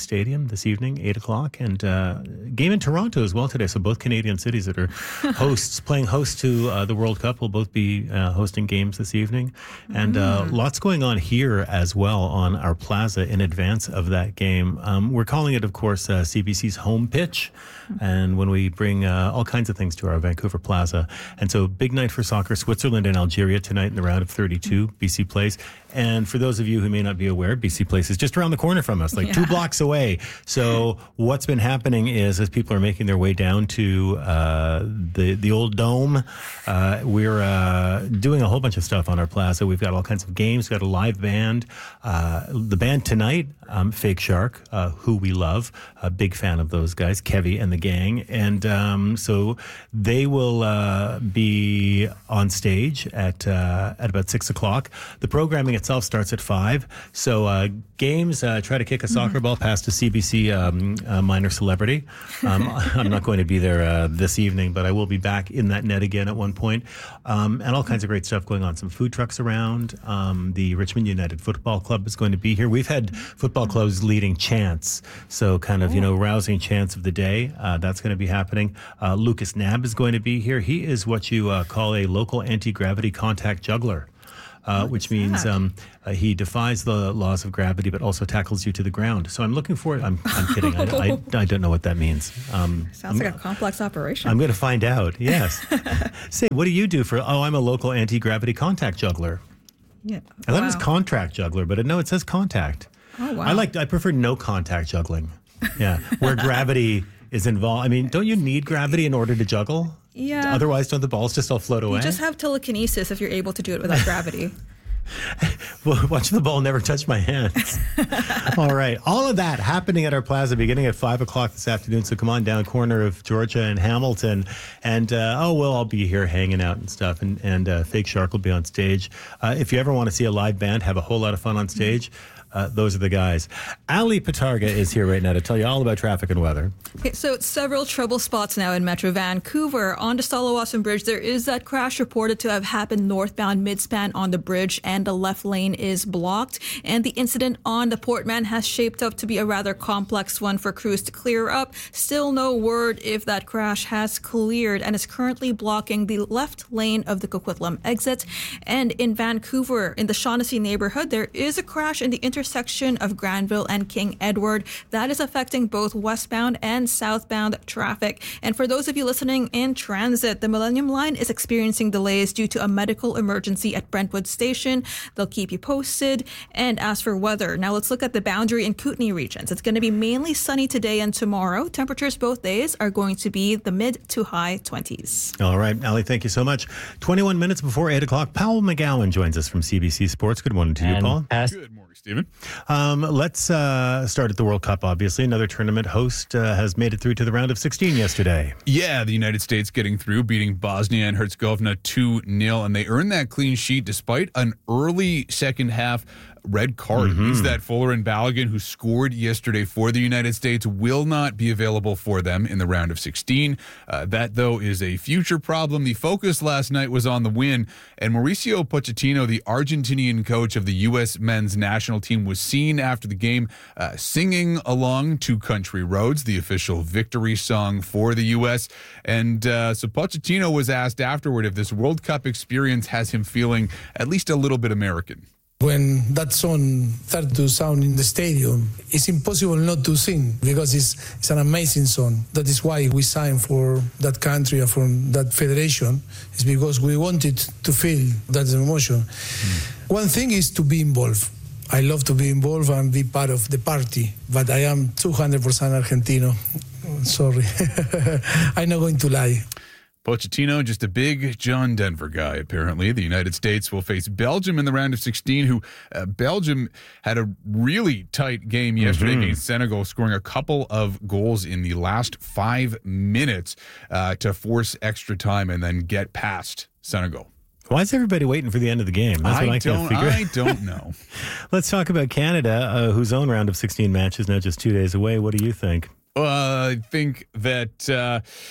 [SPEAKER 2] Stadium this evening, eight o'clock, and uh, game in Toronto as well today. So both Canadian cities that are hosts, playing host to uh, the World Cup, will both be uh, hosting games this evening. And uh,
[SPEAKER 6] Mm.
[SPEAKER 2] lots going on here as well on our plaza in advance of that game. Um, we're calling it, of course, uh, C B C's home pitch. And when we bring uh, all kinds of things to our Vancouver Plaza. And so big night for soccer, Switzerland and Algeria tonight in the round of thirty-two, B C Place. And for those of you who may not be aware, B C Place is just around the corner from us, like
[SPEAKER 6] Yeah.
[SPEAKER 2] two blocks away. So what's been happening is as people are making their way down to uh, the, the old dome, uh, we're uh, doing a whole bunch of stuff on our plaza. We've got all kinds of games. We've got a live band. Uh, the band tonight, um, Fake Shark, uh, who we love, a big fan of those guys, Kevy and the gang. And um, so they will uh, be on stage at uh, at about six o'clock. The programming itself starts at five. So uh, games, uh, try to kick a soccer ball past a C B C um, uh, minor celebrity. Um, I'm not going to be there uh, this evening, but I will be back in that net again at one point. Um, and all kinds of great stuff going on. Some food trucks around. Um, the Richmond United Football Club is going to be here. We've had football clubs leading chants. So kind of, you know, rousing chants of the day. Uh, that's going to be happening. Uh, Lucas Nab is going to be here. He is what you uh, call a local anti-gravity contact juggler. Uh, which means um, uh, he defies the laws of gravity, but also tackles you to the ground. So I'm looking for it. I'm, I'm kidding. I, I, I don't know what that means. Um,
[SPEAKER 4] Sounds
[SPEAKER 2] I'm,
[SPEAKER 4] like a complex operation.
[SPEAKER 2] I'm going to find out. Yes. Say, what do you do for? Oh, I'm a local anti-gravity contact juggler.
[SPEAKER 4] Yeah.
[SPEAKER 2] I thought it
[SPEAKER 4] Wow.
[SPEAKER 2] was contract juggler, but no, it says contact.
[SPEAKER 4] Oh, wow.
[SPEAKER 2] I like. I prefer no contact juggling. Yeah, where gravity is involved. I mean, don't you need gravity in order to juggle?
[SPEAKER 4] Yeah.
[SPEAKER 2] Otherwise, don't the balls just all float away?
[SPEAKER 4] You just have telekinesis if you're able to do it without gravity.
[SPEAKER 2] Well, watch the ball never touch my hands. All right. All of that happening at our plaza beginning at five o'clock this afternoon. So come on down, corner of Georgia and Hamilton. And, uh, oh, well, I'll be here hanging out and stuff. And, and uh, Fake Shark will be on stage. Uh, if you ever want to see a live band, have a whole lot of fun on stage, uh, those are the guys. Ali Patarga is here right now to tell you all about traffic and weather.
[SPEAKER 4] Okay, so several trouble spots now in Metro Vancouver. On the Stalawasan Bridge, there is that crash reported to have happened northbound midspan on the bridge, and the left lane is blocked. And the incident on the Portman has shaped up to be a rather complex one for crews to clear up. Still no word if that crash has cleared and is currently blocking the left lane of the Coquitlam exit. And in Vancouver, in the Shaughnessy neighborhood, there is a crash in the intersection of Granville and King Edward that is affecting both westbound and southbound traffic. And for those of you listening in transit, the Millennium Line is experiencing delays due to a medical emergency at Brentwood Station. They'll keep you posted. And as for weather, now let's look at the Boundary and Kootenay regions. It's going to be mainly sunny today and tomorrow. Temperatures both days are going to be the mid to high twenties.
[SPEAKER 2] All right, Ali, thank you so much. twenty-one minutes before eight o'clock, Powell McGowan joins us from C B C Sports. Good morning to you,
[SPEAKER 6] And
[SPEAKER 2] Paul.
[SPEAKER 6] Pass-
[SPEAKER 7] Good morning, Stephen.
[SPEAKER 2] Um, let's uh, start at the World Cup, obviously. Another tournament host uh, has made it through to the round of sixteen yesterday.
[SPEAKER 7] Yeah, the United States getting through, beating Bosnia and Herzegovina two nil, and they earned that clean sheet despite an early second half red card.
[SPEAKER 2] Mm-hmm.
[SPEAKER 7] It means that Fuller and Balogun, who scored yesterday for the United States, will not be available for them in the round of sixteen. Uh, that, though, is a future problem. The focus last night was on the win, and Mauricio Pochettino, the Argentinian coach of the U S men's national team, was seen after the game uh, singing along to Country Roads, the official victory song for the U S. And uh, so Pochettino was asked afterward if this World Cup experience has him feeling at least a little bit American.
[SPEAKER 8] When that song starts to sound in the stadium, it's impossible not to sing because it's, it's an amazing song. That is why we signed for that country and for that federation. It's because we wanted to feel that emotion. Mm. One thing is to be involved. I love to be involved and be part of the party, but I am two hundred percent Argentino. Sorry. I'm not going to lie.
[SPEAKER 7] Pochettino, just a big John Denver guy, apparently. The United States will face Belgium in the round of sixteen, who uh, Belgium had a really tight game yesterday mm-hmm. against Senegal, scoring a couple of goals in the last five minutes uh, to force extra time and then get past Senegal.
[SPEAKER 2] Why is everybody waiting for the end of the game? That's
[SPEAKER 7] I
[SPEAKER 2] what I
[SPEAKER 7] don't,
[SPEAKER 2] can't figure.
[SPEAKER 7] I don't know.
[SPEAKER 2] Let's talk about Canada, uh, whose own round of sixteen match is now just two days away. What do you think?
[SPEAKER 7] Uh, I think that... Uh,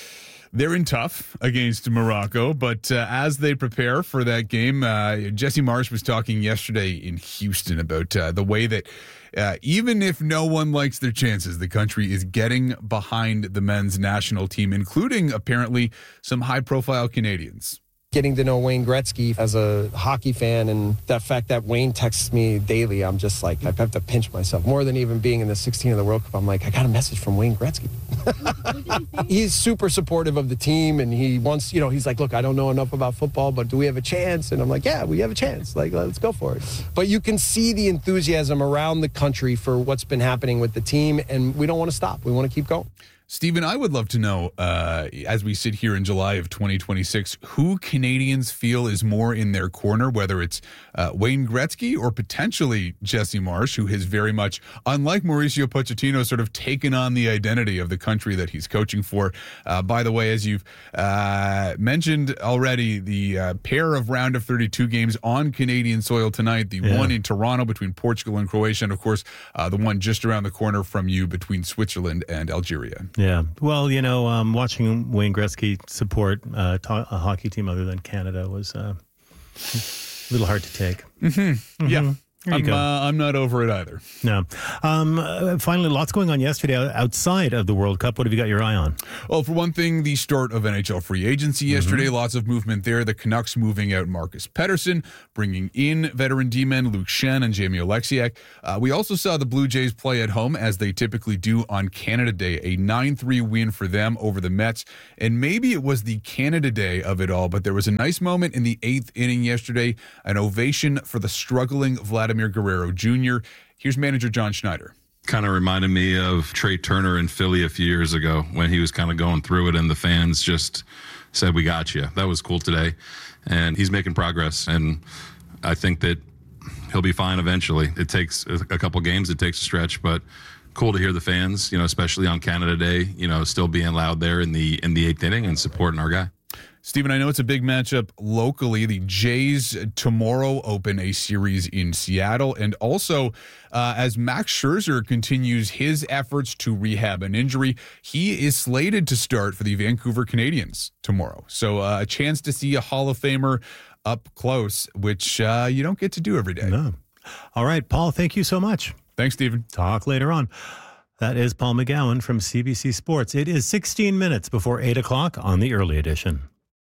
[SPEAKER 7] they're in tough against Morocco, but uh, as they prepare for that game, uh, Jesse Marsh was talking yesterday in Houston about uh, the way that uh, even if no one likes their chances, the country is getting behind the men's national team, including apparently some high-profile Canadians.
[SPEAKER 6] Getting to know Wayne Gretzky as a hockey fan, and the fact that Wayne texts me daily, I'm just like, I have to pinch myself. More than even being in the sixteen of the World Cup, I'm like, I got a message from Wayne Gretzky. He's super supportive of the team, and he wants, you know, he's like, look, I don't know enough about football, but do we have a chance? And I'm like, yeah, we have a chance. Like, let's go for it. But you can see the enthusiasm around the country for what's been happening with the team, and we don't want to stop. We want to keep going.
[SPEAKER 7] Stephen, I would love to know, uh, as we sit here in July of twenty twenty-six, who Canadians feel is more in their corner, whether it's uh, Wayne Gretzky or potentially Jesse Marsh, who has very much, unlike Mauricio Pochettino, sort of taken on the identity of the country that he's coaching for. Uh, by the way, as you've uh, mentioned already, the uh, pair of round of thirty-two games on Canadian soil tonight, the yeah. one in Toronto between Portugal and Croatia, and of course, uh, the one just around the corner from you between Switzerland and Algeria.
[SPEAKER 2] Yeah. Well, you know, um, watching Wayne Gretzky support uh, ta- a hockey team other than Canada was uh, a little hard to take.
[SPEAKER 7] Mm-hmm. Mm-hmm. Yeah. I'm, uh, I'm not over it either.
[SPEAKER 2] No. Um, uh, finally, lots going on yesterday outside of the World Cup. What have you got your eye on?
[SPEAKER 7] Well, for one thing, the start of N H L free agency yesterday. Mm-hmm. Lots of movement there. The Canucks moving out Marcus Pettersson, bringing in veteran D-men Luke Schenn and Jamie Oleksiak. Uh, we also saw the Blue Jays play at home, as they typically do on Canada Day. A nine three win for them over the Mets. And maybe it was the Canada Day of it all, but there was a nice moment in the eighth inning yesterday. An ovation for the struggling Vladimir Guerrero Junior Here's manager John Schneider.
[SPEAKER 9] Kind of reminded me of Trey Turner in Philly a few years ago when he was kind of going through it and the fans just said, we got you. That was cool today. And he's making progress. And I think that he'll be fine eventually. It takes a couple games. It takes a stretch, but cool to hear the fans, you know, especially on Canada Day, you know, still being loud there in the in the eighth inning and supporting our guy.
[SPEAKER 7] Stephen, I know it's a big matchup locally. The Jays tomorrow open a series in Seattle. And also, uh, as Max Scherzer continues his efforts to rehab an injury, he is slated to start for the Vancouver Canadians tomorrow. So uh, a chance to see a Hall of Famer up close, which uh, you don't get to do every day.
[SPEAKER 2] No. All right, Paul, thank you so much.
[SPEAKER 7] Thanks, Stephen.
[SPEAKER 2] Talk later on. That is Paul McGowan from C B C Sports. It is sixteen minutes before eight o'clock on the early edition.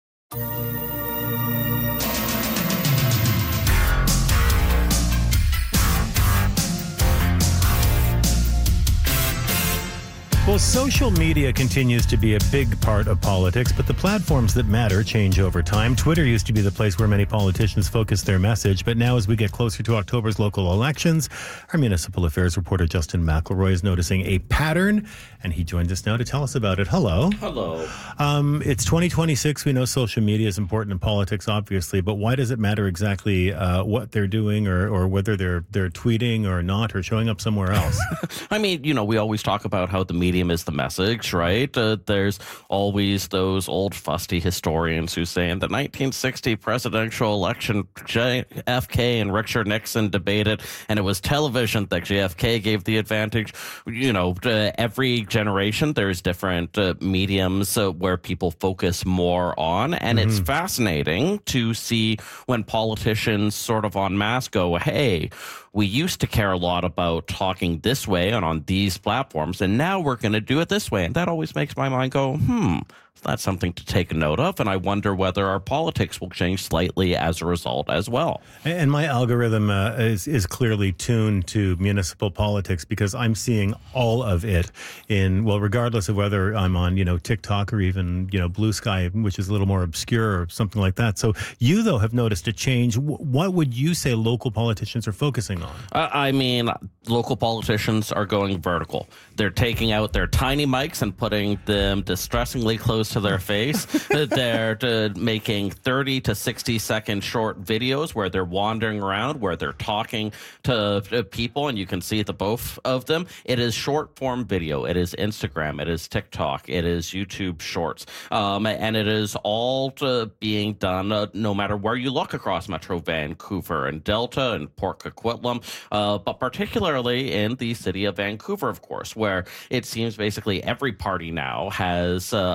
[SPEAKER 2] Well, social media continues to be a big part of politics, but the platforms that matter change over time. Twitter used to be the place where many politicians focus their message, but now as we get closer to October's local elections, our municipal affairs reporter Justin McElroy is noticing a pattern, and he joins us now to tell us about it. Hello.
[SPEAKER 10] Hello.
[SPEAKER 2] Um, it's twenty twenty-six. We know social media is important in politics, obviously, but why does it matter exactly uh, what they're doing or, or whether they're they're tweeting or not or showing up somewhere else?
[SPEAKER 10] I mean, you know, we always talk about how the media is the message, right? Uh, there's always those old fusty historians who say in the nineteen sixty presidential election, J F K and Richard Nixon debated, and it was television that J F K gave the advantage. You know, uh, every generation there's different uh, mediums uh, where people focus more on, and mm-hmm. it's fascinating to see when politicians sort of en masse go, hey, we used to care a lot about talking this way and on these platforms, and now we're going to do it this way. And that always makes my mind go, hmm, that's something to take note of. And I wonder whether our politics will change slightly as a result as well.
[SPEAKER 2] And my algorithm uh, is, is clearly tuned to municipal politics because I'm seeing all of it in, well, regardless of whether I'm on, you know, TikTok or even, you know, Blue Sky, which is a little more obscure or something like that. So you, though, have noticed a change. What would you say local politicians are focusing on?
[SPEAKER 10] Uh, I mean, local politicians are going vertical. They're taking out their tiny mics and putting them distressingly close to their face. They're uh, making thirty to sixty second short videos where they're wandering around, where they're talking to, to people, and you can see the both of them. It is short form video. It is Instagram. It is TikTok. It is YouTube Shorts. Um, and it is all uh, being done uh, no matter where you look across Metro Vancouver and Delta and Port Coquitlam, uh, but particularly in the city of Vancouver, of course, where it seems basically every party now has uh, a strategy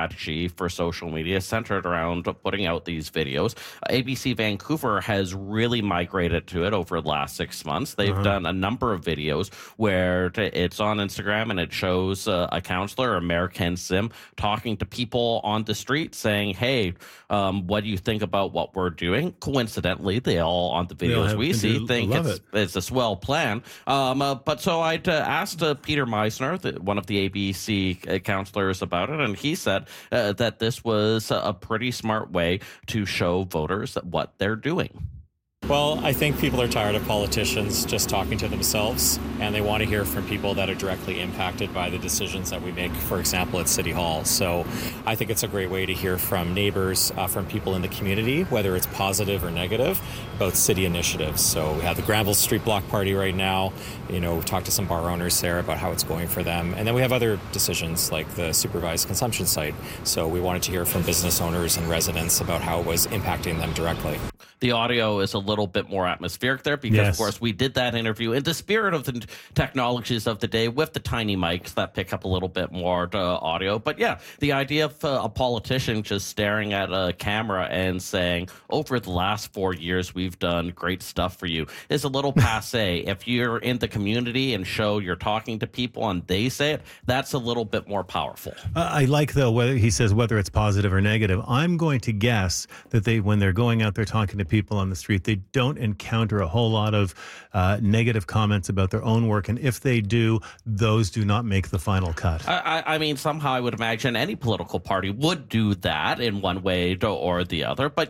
[SPEAKER 10] strategy for social media centered around putting out these videos. A B C Vancouver has really migrated to it over the last six months. They've uh-huh. done a number of videos where it's on Instagram and it shows uh, a counselor, Mayor Ken Sim, talking to people on the street saying, hey, um, what do you think about what we're doing? Coincidentally, they all on the videos we see do, think it's, it. it's a swell plan. Um, uh, but so I uh, asked uh, Peter Meisner, the, one of the A B C counselors, about it, and he said uh, that this was a pretty smart way to show voters what they're doing.
[SPEAKER 11] Well, I think people are tired of politicians just talking to themselves, and they want to hear from people that are directly impacted by the decisions that we make, for example, at City Hall. So I think it's a great way to hear from neighbors, uh, from people in the community, whether it's positive or negative, about city initiatives. So we have the Granville Street Block Party right now. You know, we've talked to some bar owners there about how it's going for them. And then we have other decisions like the supervised consumption site. So we wanted to hear from business owners and residents about how it was impacting them directly.
[SPEAKER 10] The audio is a little bit more atmospheric there because, yes. of course, we did that interview in the spirit of the technologies of the day with the tiny mics that pick up a little bit more uh, audio. But, yeah, the idea of uh, a politician just staring at a camera and saying, over the last four years, we've done great stuff for you is a little passé. If you're in the community and show you're talking to people and they say it, that's a little bit more powerful.
[SPEAKER 2] Uh, I like, though, whether he says whether it's positive or negative. I'm going to guess that they, when they're going out there talking to people on the street, they don't encounter a whole lot of uh, negative comments about their own work. And if they do, those do not make the final cut.
[SPEAKER 10] I, I mean, somehow I would imagine any political party would do that in one way or the other. But